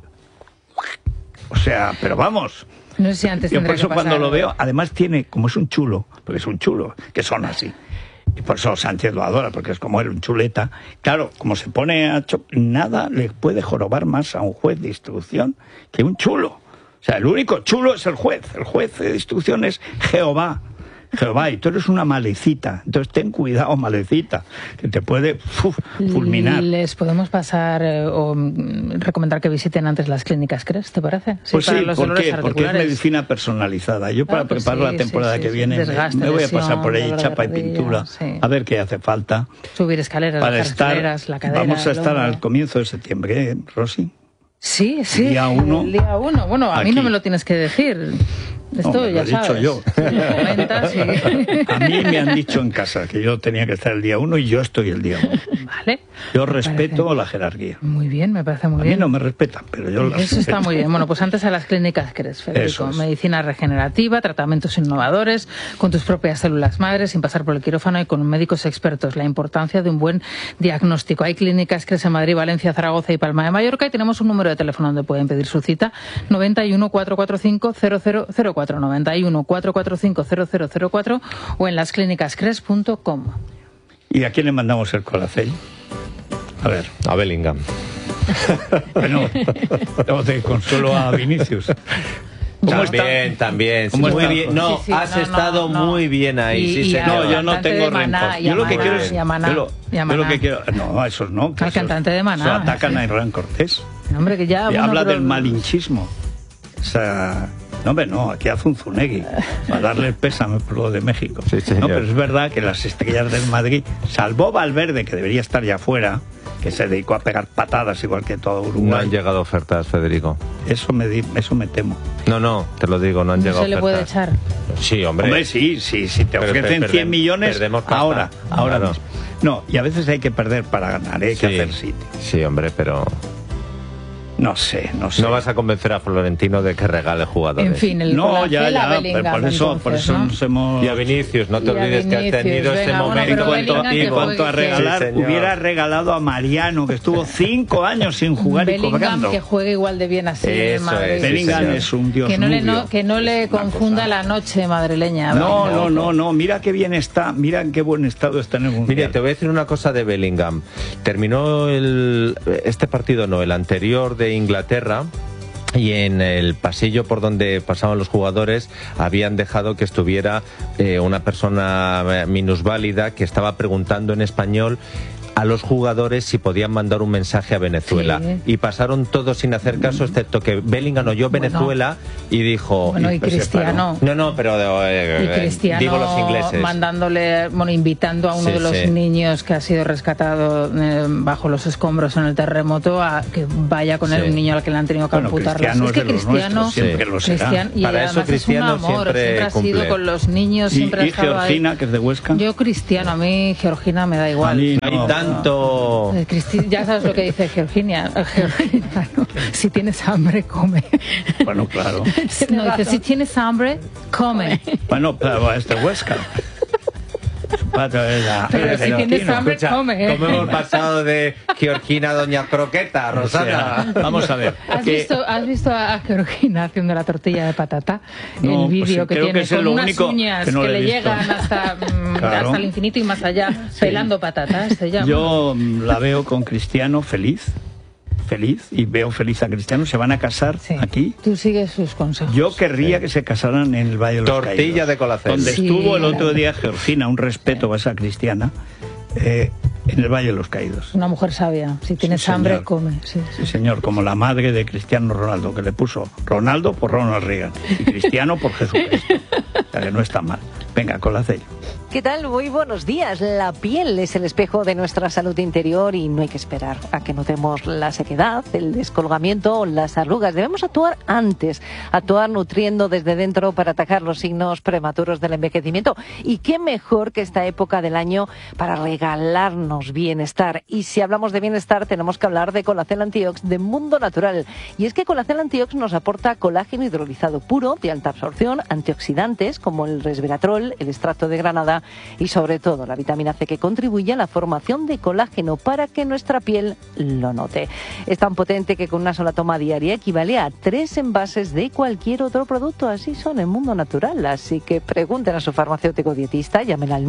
o sea, pero vamos. No sé si antes yo por eso cuando lo veo, además tiene, como es un chulo, porque es un chulo, que son así. Y por eso Sánchez lo adora, porque es como él, un chuleta. Claro, como se pone nada le puede jorobar más a un juez de instrucción que un chulo. O sea, el único chulo es el juez de instrucción es Jehová, y tú eres una malecita, entonces ten cuidado, malecita, que te puede fulminar. Les podemos pasar o recomendar que visiten antes las clínicas CRES, ¿te parece? Sí, pues sí, ¿por qué? Porque es medicina personalizada. Yo para preparar la temporada que viene me voy a pasar por ahí, chapa y pintura, a ver qué hace falta. Subir escaleras, para escaleras, la cadera. Vamos a estar al comienzo de septiembre, ¿eh, Rosy? Sí, el día 1. El día 1. Bueno, a mí no me lo tienes que decir. Esto ya sabes. Lo he dicho yo. Comentas, A mí me han dicho en casa que yo tenía que estar el día 1 y yo estoy el día 1. Vale. Yo respeto la jerarquía. Muy bien, me parece muy bien. A mí no me respetan, pero yo la Eso está muy bien. Bueno, pues antes a las clínicas CRES, Federico. Medicina regenerativa, tratamientos innovadores, con tus propias células madres, sin pasar por el quirófano y con médicos expertos. La importancia de un buen diagnóstico. Hay clínicas CRES en Madrid, Valencia, Zaragoza y Palma de Mallorca y tenemos un número de teléfono donde pueden pedir su cita, 91 445 0004. 91 445 0004 o en lasclínicascres.com. ¿Y a quién le mandamos el colacel? A ver. A Bellingham. Bueno, te consuelo a Vinicius. También. Sí, muy bien. No, has estado muy bien ahí. No, yo no tengo rencor. Yo lo que quiero es... Yo lo que quiero... No, esos no. El cantante de Maná. Eso atacan a Hernán Cortés. Hombre, que ya... Y habla del malinchismo. O sea... No, hombre, no, aquí hace un Zunegui para darle el pésame por lo de México. Sí, no, pero es verdad que las estrellas del Madrid, salvo Valverde, que debería estar ya fuera, que se dedicó a pegar patadas igual que todo Uruguay. No han llegado ofertas, Federico. Eso me temo. No, te lo digo, no han llegado ofertas. ¿Se le puede echar? Sí, hombre. Hombre, sí, si te ofrecen 100 millones, ahora claro. mismo. No, y a veces hay que perder para ganar, hay que hacer sitio. Sí, hombre, pero... No sé. No vas a convencer a Florentino de que regale jugadores. En fin, el No, ya, Bellingham, por eso entonces, ¿no? nos hemos... Y a Vinicius, no te olvides que ha tenido ese momento. En cuanto a regalar, hubiera regalado a Mariano, que estuvo 5 años sin jugar y cobrando. Que juegue igual de bien así en Madrid. Bellingham es un dios que no le confunda la noche madrileña. No, mira qué bien está, mira en qué buen estado está en el Mundial. Mira, te voy a decir una cosa de Bellingham. Terminó el anterior de Inglaterra, y en el pasillo por donde pasaban los jugadores habían dejado que estuviera una persona minusválida que estaba preguntando en español a los jugadores si podían mandar un mensaje a Venezuela. Sí. Y pasaron todos sin hacer caso, excepto que Bellingham oyó Venezuela y dijo... Bueno, y Cristiano... pero Cristiano, digo los ingleses. Invitando a uno de los niños que ha sido rescatado bajo los escombros en el terremoto a que vaya con él, un niño al que le han tenido que amputar las... Es que Cristiano siempre lo será. Y para eso Cristiano es un amor, siempre ha sido con los niños, siempre ha estado Georgina, ahí. Que es de Huesca. Yo Cristiano, a mí Georgina me da igual. A mí no. Ya sabes lo que dice Georgina, ¿no? Si tienes hambre, come. Bueno, claro. No, dice, si tienes hambre, come. Bueno, pero es de Huesca. Pero si tienes hambre, come. ¿Cómo hemos pasado de Georgina a Doña Croqueta, Rosana? Vamos a ver. ¿Has visto a Georgina haciendo la tortilla de patata? El vídeo que tiene con unas uñas que le llegan hasta el infinito y más allá, pelando patatas. Yo la veo con Cristiano feliz, y veo feliz a Cristiano. Se van a casar aquí. Tú sigues sus consejos. Yo querría que se casaran en el Valle de los Caídos. Tortilla de colacel. Donde estuvo el otro día Georgina, un respeto a esa cristiana, en el Valle de los Caídos. Una mujer sabia. Si tienes hambre, come. Sí, señor, como la madre de Cristiano Ronaldo, que le puso Ronaldo por Ronald Reagan y Cristiano por Jesucristo. O sea que no está mal. Venga, colacel. ¿Qué tal? Muy buenos días. La piel es el espejo de nuestra salud interior y no hay que esperar a que notemos la sequedad, el descolgamiento o las arrugas. Debemos actuar antes, actuar nutriendo desde dentro para atacar los signos prematuros del envejecimiento. Y qué mejor que esta época del año para regalarnos bienestar. Y si hablamos de bienestar, tenemos que hablar de Colacel Antiox de Mundo Natural. Y es que Colacel Antiox nos aporta colágeno hidrolizado puro, de alta absorción, antioxidantes como el resveratrol, el extracto de granada y sobre todo la vitamina C, que contribuye a la formación de colágeno para que nuestra piel lo note. Es tan potente que con una sola toma diaria equivale a 3 envases de cualquier otro producto. Así son en Mundo Natural. Así que pregunten a su farmacéutico dietista, llamen al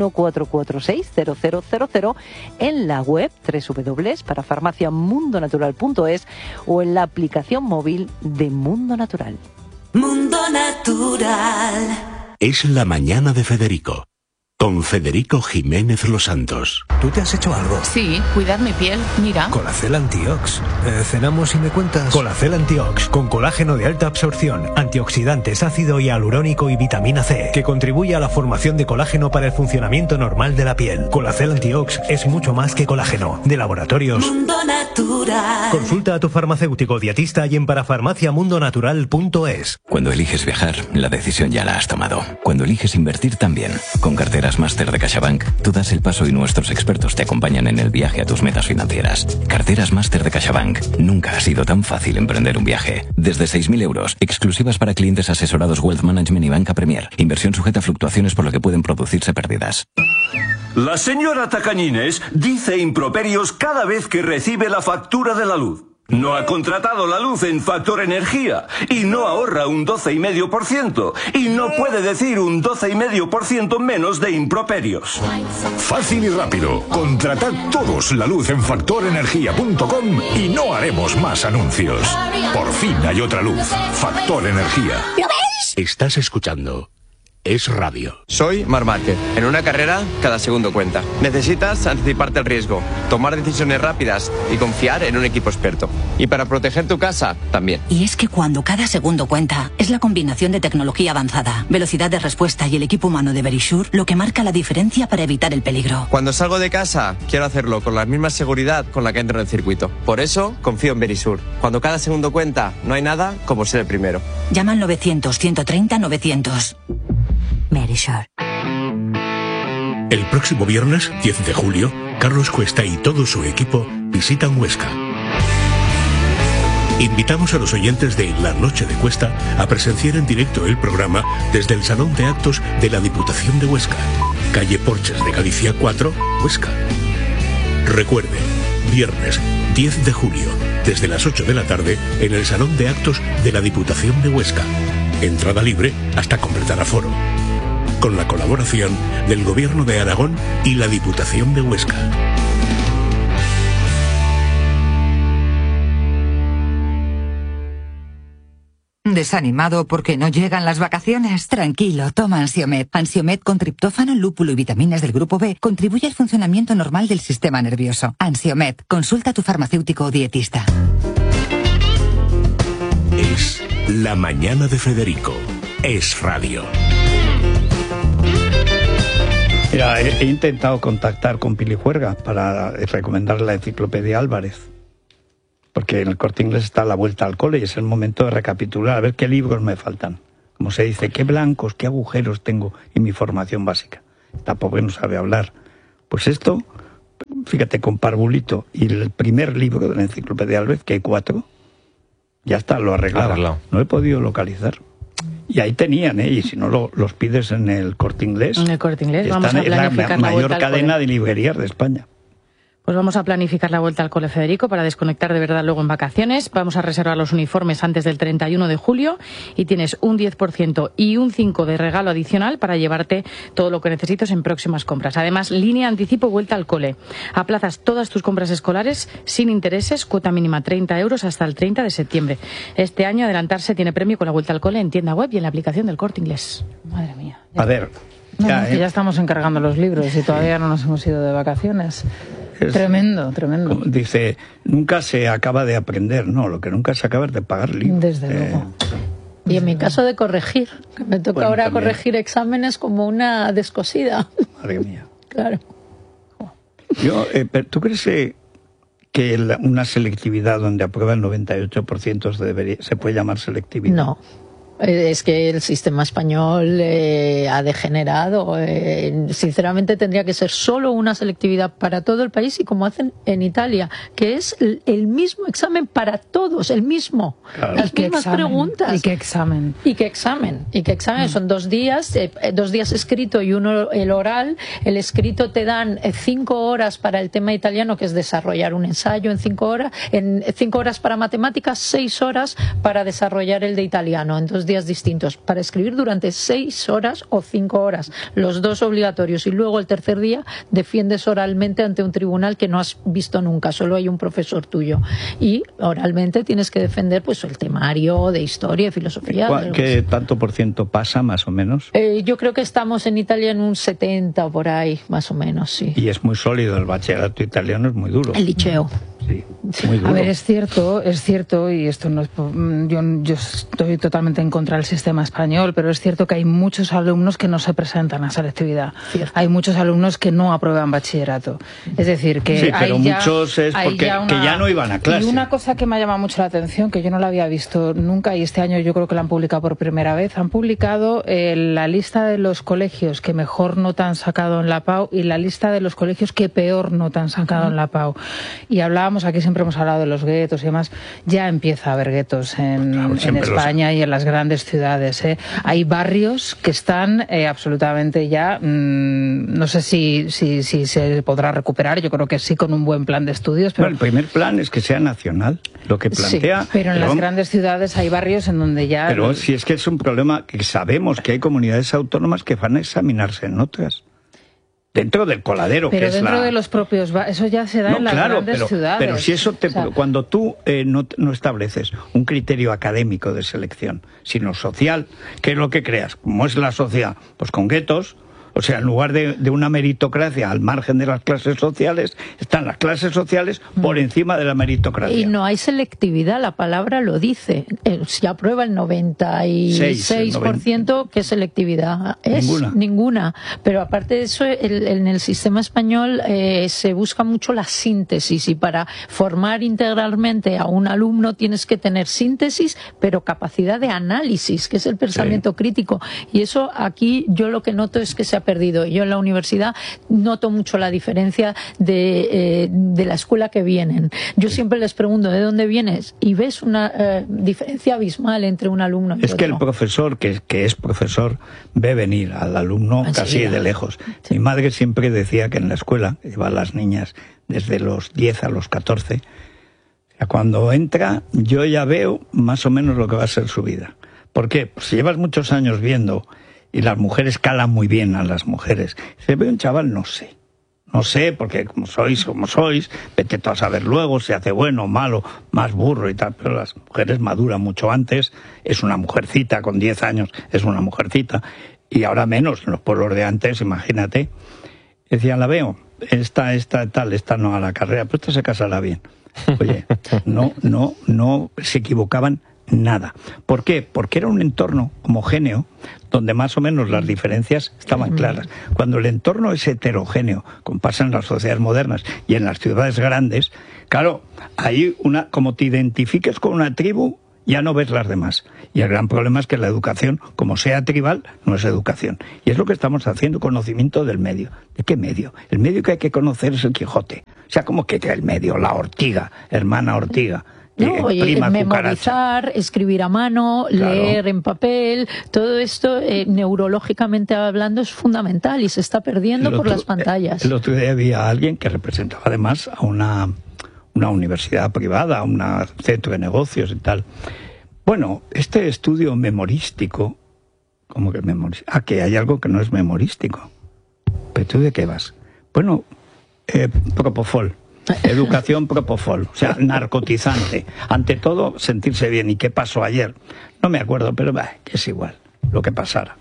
914460000 en la web www.parafarmaciamundonatural.es o en la aplicación móvil de Mundo Natural. Mundo Natural. Es la mañana de Federico. Con Federico Jiménez Los Santos. ¿Tú te has hecho algo? Sí, cuidar mi piel, mira. Colacel Antiox. Cenamos y me cuentas. Colacel Antiox, con colágeno de alta absorción, antioxidantes, ácido hialurónico y vitamina C, que contribuye a la formación de colágeno para el funcionamiento normal de la piel. Colacel Antiox es mucho más que colágeno. De Laboratorios Mundo Natural. Consulta a tu farmacéutico dietista y en parafarmaciamundonatural.es. Cuando eliges viajar, la decisión ya la has tomado. Cuando eliges invertir también. Con carteras Máster de CaixaBank, tú das el paso y nuestros expertos te acompañan en el viaje a tus metas financieras. Carteras Máster de CaixaBank. Nunca ha sido tan fácil emprender un viaje. Desde 6.000 euros, exclusivas para clientes asesorados Wealth Management y Banca Premier. Inversión sujeta a fluctuaciones por lo que pueden producirse pérdidas. La señora Tacañines dice improperios cada vez que recibe la factura de la luz. No ha contratado la luz en Factor Energía y no ahorra un 12,5% y no puede decir un 12,5% menos de improperios. Fácil y rápido. Contratad todos la luz en factorenergia.com y no haremos más anuncios. Por fin hay otra luz. Factor Energía. ¿Lo veis? Estás escuchando Es Radio. Soy Marc Márquez. En una carrera, cada segundo cuenta. Necesitas anticiparte al riesgo, tomar decisiones rápidas y confiar en un equipo experto. Y para proteger tu casa, también. Y es que cuando cada segundo cuenta, es la combinación de tecnología avanzada, velocidad de respuesta y el equipo humano de Verisure lo que marca la diferencia para evitar el peligro. Cuando salgo de casa, quiero hacerlo con la misma seguridad con la que entro en el circuito. Por eso, confío en Verisure. Cuando cada segundo cuenta, no hay nada como ser el primero. Llama al 900-130-900. Verisure. El próximo viernes, 10 de julio, Carlos Cuesta y todo su equipo visitan Huesca. Invitamos a los oyentes de La Noche de Cuesta a presenciar en directo el programa desde el Salón de Actos de la Diputación de Huesca, calle Porches de Galicia 4, Huesca. Recuerde, viernes 10 de julio, desde las 8 de la tarde, en el Salón de Actos de la Diputación de Huesca. Entrada libre hasta completar aforo. Con la colaboración del Gobierno de Aragón y la Diputación de Huesca. ¿Desanimado porque no llegan las vacaciones? Tranquilo, toma Ansiomed. Ansiomed con triptófano, lúpulo y vitaminas del grupo B contribuye al funcionamiento normal del sistema nervioso. Ansiomed, consulta a tu farmacéutico o dietista. Es La Mañana de Federico. Es radio. Mira, he intentado contactar con Pili Juerga para recomendar la enciclopedia Álvarez. Porque en el Corte Inglés está la vuelta al cole y es el momento de recapitular, a ver qué libros me faltan. Como se dice, qué blancos, qué agujeros tengo en mi formación básica. Tampoco no sabe hablar. Pues esto, fíjate, con Parvulito y el primer libro de la enciclopedia Álvarez, que hay 4, ya está, lo arreglaba. No he podido localizar. Y ahí tenían, y si no los pides en el Corte Inglés. En el Corte Inglés, vamos a planificar la mayor cadena de librerías de España. Pues vamos a planificar la vuelta al cole, Federico, para desconectar de verdad luego en vacaciones. Vamos a reservar los uniformes antes del 31 de julio y tienes un 10% y un 5% de regalo adicional para llevarte todo lo que necesites en próximas compras. Además, línea anticipo vuelta al cole. Aplazas todas tus compras escolares sin intereses, cuota mínima 30 euros hasta el 30 de septiembre. Este año adelantarse tiene premio con la vuelta al cole en tienda web y en la aplicación del Corte Inglés. Madre mía. A ver. Ya estamos encargando los libros y todavía no nos hemos ido de vacaciones. Tremendo. Dice, nunca se acaba de aprender, no, lo que nunca se acaba es de pagar libros. Desde luego. Y en mi caso de corregir, que me toca ahora también corregir exámenes como una descosida. Madre mía. Claro. ¿Tú crees que una selectividad donde aprueba el 98% se puede llamar selectividad? No. Es que el sistema español ha degenerado. Sinceramente tendría que ser solo una selectividad para todo el país y como hacen en Italia, que es el mismo examen para todos, el mismo. Claro. Las mismas preguntas. ¿Y qué examen? ¿Y qué examen? Son 2 días, 2 días escrito y uno el oral. El escrito te dan 5 horas para el tema italiano, que es desarrollar un ensayo en 5 horas. En 5 horas para matemáticas, 6 horas para desarrollar el de italiano. En 2 días distintos, para escribir durante 6 horas o 5 horas, los 2 obligatorios, y luego el tercer día defiendes oralmente ante un tribunal que no has visto nunca, solo hay un profesor tuyo, y oralmente tienes que defender pues el temario de historia y filosofía. ¿Qué tanto por ciento pasa, más o menos? Yo creo que estamos en Italia en un 70 o por ahí, más o menos, sí. Y es muy sólido, el bachillerato italiano es muy duro. El liceo. Sí, muy duro. A ver, es cierto, y esto no es, yo estoy totalmente en contra del sistema español, pero es cierto que hay muchos alumnos que no se presentan a selectividad. Cierto. Hay muchos alumnos que no aprueban bachillerato. Es decir, que sí, pero muchos es porque que ya no iban a clase. Y una cosa que me ha llamado mucho la atención, que yo no la había visto nunca, y este año yo creo que la han publicado por primera vez, han publicado la lista de los colegios que mejor nota han sacado en la PAU y la lista de los colegios que peor nota han sacado en la PAU. Y hablábamos, aquí siempre hemos hablado de los guetos y demás, ya empieza a haber guetos en España y en las grandes ciudades. Hay barrios que están absolutamente ya, no sé si se podrá recuperar, yo creo que sí, con un buen plan de estudios. Pero... Bueno, el primer plan es que sea nacional, lo que plantea. Sí, pero en las grandes ciudades hay barrios en donde ya... Pero si es que es un problema que sabemos que hay comunidades autónomas que van a examinarse en otras. Dentro del coladero, pero que dentro es de los propios... Eso ya se da en las grandes ciudades. Pero si eso cuando tú no estableces un criterio académico de selección, sino social, ¿qué es lo que creas? ¿Cómo es la sociedad? Pues con guetos. O sea, en lugar de una meritocracia al margen de las clases sociales, están las clases sociales por encima de la meritocracia. Y no hay selectividad, la palabra lo dice. Si aprueba el 96%, ¿qué selectividad? Es ninguna. Pero aparte de eso, en el sistema español se busca mucho la síntesis, y para formar integralmente a un alumno tienes que tener síntesis, pero capacidad de análisis, que es el pensamiento crítico. Y eso aquí yo lo que noto es que se aplica perdido. Yo en la universidad noto mucho la diferencia de la escuela que vienen. Yo siempre les pregunto, ¿de dónde vienes? Y ves una diferencia abismal entre un alumno y otro. Es que el profesor, que es profesor, ve venir al alumno casi de lejos. Sí. Mi madre siempre decía que en la escuela, que lleva a las niñas desde los 10 a los 14, cuando entra yo ya veo más o menos lo que va a ser su vida. ¿Por qué? Pues si llevas muchos años viendo, y las mujeres calan muy bien a las mujeres, se ve un chaval, no sé, porque como sois, vete tú a saber luego si hace bueno o malo, más burro y tal, pero las mujeres maduran mucho antes, es una mujercita, con 10 años es una mujercita, y ahora menos, en los pueblos de antes, imagínate, decían, la veo, esta no a la carrera, pero esta se casará bien. Oye, no se equivocaban nada. ¿Por qué? Porque era un entorno homogéneo donde más o menos las diferencias estaban claras. Cuando el entorno es heterogéneo, como pasa en las sociedades modernas y en las ciudades grandes, claro, ahí como te identifiques con una tribu, ya no ves las demás. Y el gran problema es que la educación, como sea tribal, no es educación. Y es lo que estamos haciendo, conocimiento del medio. ¿De qué medio? El medio que hay que conocer es el Quijote. O sea, ¿cómo que el medio? La ortiga, hermana ortiga. No, memorizar, escribir a mano, claro, leer en papel, todo esto neurológicamente hablando es fundamental y se está perdiendo por las pantallas. El otro día había alguien que representaba además a una universidad privada, a un centro de negocios y tal. Bueno, este estudio memorístico, ¿cómo que memorístico? Ah, que hay algo que no es memorístico. ¿Pero tú de qué vas? Bueno, Propofol. Educación Propofol, o sea, narcotizante. Ante todo, sentirse bien. ¿Y qué pasó ayer? No me acuerdo, pero que es igual lo que pasara.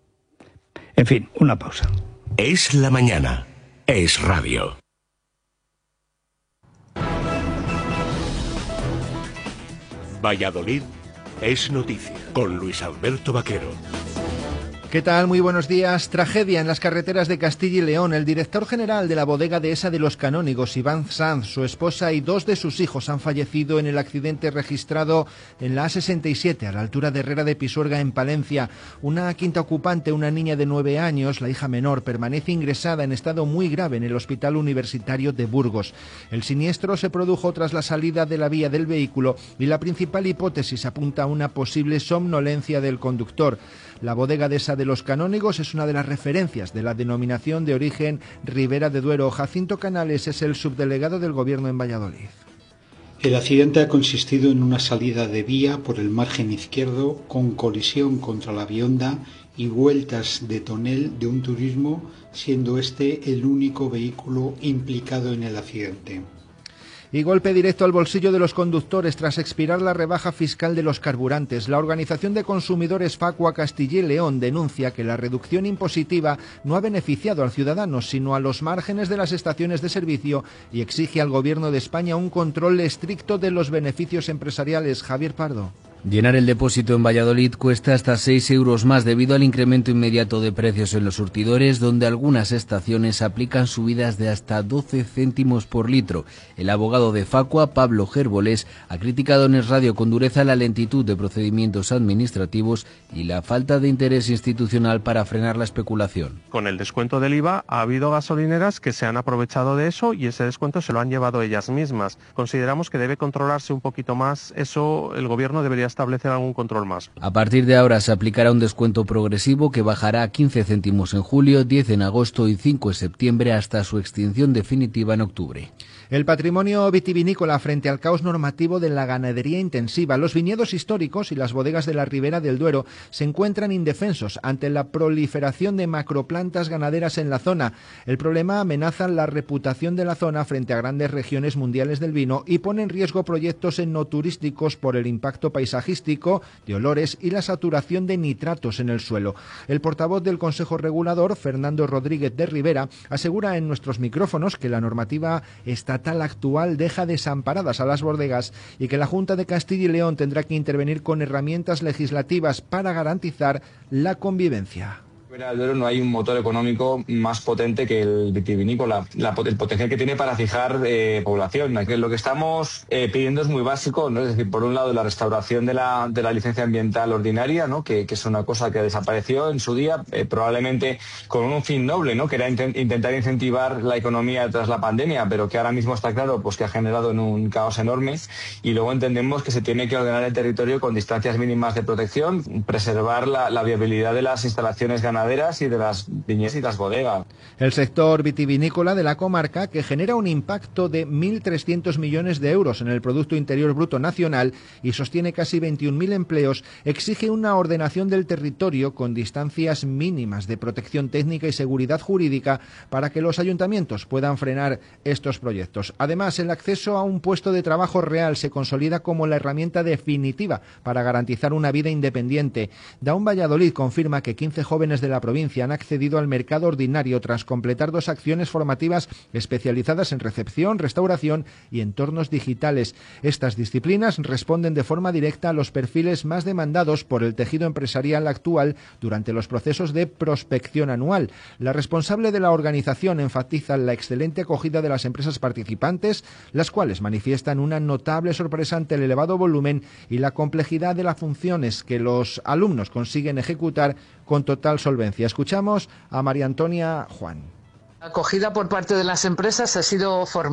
En fin, una pausa. Es la mañana. Es radio. Valladolid es noticia con Luis Alberto Vaquero. ¿Qué tal? Muy buenos días. Tragedia en las carreteras de Castilla y León. El director general de la bodega dehesa de Los Canónigos, Iván Sanz, su esposa y 2 de sus hijos han fallecido en el accidente registrado en la A67, a la altura de Herrera de Pisuerga, en Palencia. Una quinta ocupante, una niña de 9 años, la hija menor, permanece ingresada en estado muy grave en el Hospital Universitario de Burgos. El siniestro se produjo tras la salida de la vía del vehículo y la principal hipótesis apunta a una posible somnolencia del conductor. La bodega dehesa de Los Canónigos es una de las referencias de la denominación de origen Ribera de Duero. Jacinto Canales es el subdelegado del Gobierno en Valladolid. El accidente ha consistido en una salida de vía por el margen izquierdo con colisión contra la Bionda y vueltas de tonel de un turismo, siendo este el único vehículo implicado en el accidente. Y golpe directo al bolsillo de los conductores tras expirar la rebaja fiscal de los carburantes. La Organización de Consumidores Facua Castilla y León denuncia que la reducción impositiva no ha beneficiado al ciudadano, sino a los márgenes de las estaciones de servicio, y exige al Gobierno de España un control estricto de los beneficios empresariales. Javier Pardo. Llenar el depósito en Valladolid cuesta hasta 6 euros más debido al incremento inmediato de precios en los surtidores, donde algunas estaciones aplican subidas de hasta 12 céntimos por litro. El abogado de Facua, Pablo Gerbolés, ha criticado en Es Radio con dureza la lentitud de procedimientos administrativos y la falta de interés institucional para frenar la especulación. Con el descuento del IVA ha habido gasolineras que se han aprovechado de eso y ese descuento se lo han llevado ellas mismas. Consideramos que debe controlarse un poquito más eso, el Gobierno debería establecer algún control más. A partir de ahora se aplicará un descuento progresivo que bajará a 15 céntimos en julio, 10 en agosto y 5 en septiembre hasta su extinción definitiva en octubre. El patrimonio vitivinícola frente al caos normativo de la ganadería intensiva. Los viñedos históricos y las bodegas de la Ribera del Duero se encuentran indefensos ante la proliferación de macroplantas ganaderas en la zona. El problema amenaza la reputación de la zona frente a grandes regiones mundiales del vino y pone en riesgo proyectos enoturísticos por el impacto paisajístico, de olores y la saturación de nitratos en el suelo. El portavoz del Consejo Regulador, Fernando Rodríguez de Rivera, asegura en nuestros micrófonos que la normativa estatal actual deja desamparadas a las bodegas y que la Junta de Castilla y León tendrá que intervenir con herramientas legislativas para garantizar la convivencia. Del Duero no hay un motor económico más potente que el vitivinícola, el potencial que tiene para fijar población. Lo que estamos pidiendo es muy básico, ¿no? Es decir, por un lado la restauración de la licencia ambiental ordinaria, ¿no? que es una cosa que desapareció en su día, probablemente con un fin noble, ¿no? que era intentar incentivar la economía tras la pandemia, pero que ahora mismo está claro pues que ha generado en un caos enorme. Y luego entendemos que se tiene que ordenar el territorio con distancias mínimas de protección, preservar la viabilidad de las instalaciones ganaderas y de las viñedas y las bodegas. El sector vitivinícola de la comarca, que genera un impacto de 1.300 millones de euros en el Producto Interior Bruto Nacional y sostiene casi 21.000 empleos, exige una ordenación del territorio con distancias mínimas de protección técnica y seguridad jurídica para que los ayuntamientos puedan frenar estos proyectos. Además, el acceso a un puesto de trabajo real se consolida como la herramienta definitiva para garantizar una vida independiente. Daun Valladolid confirma que 15 jóvenes de la provincia han accedido al mercado ordinario tras completar 2 acciones formativas especializadas en recepción, restauración y entornos digitales. Estas disciplinas responden de forma directa a los perfiles más demandados por el tejido empresarial actual durante los procesos de prospección anual. La responsable de la organización enfatiza la excelente acogida de las empresas participantes, las cuales manifiestan una notable sorpresa ante el elevado volumen y la complejidad de las funciones que los alumnos consiguen ejecutar con total solvencia. Escuchamos a María Antonia Juan. La acogida por parte de las empresas ha sido formidable.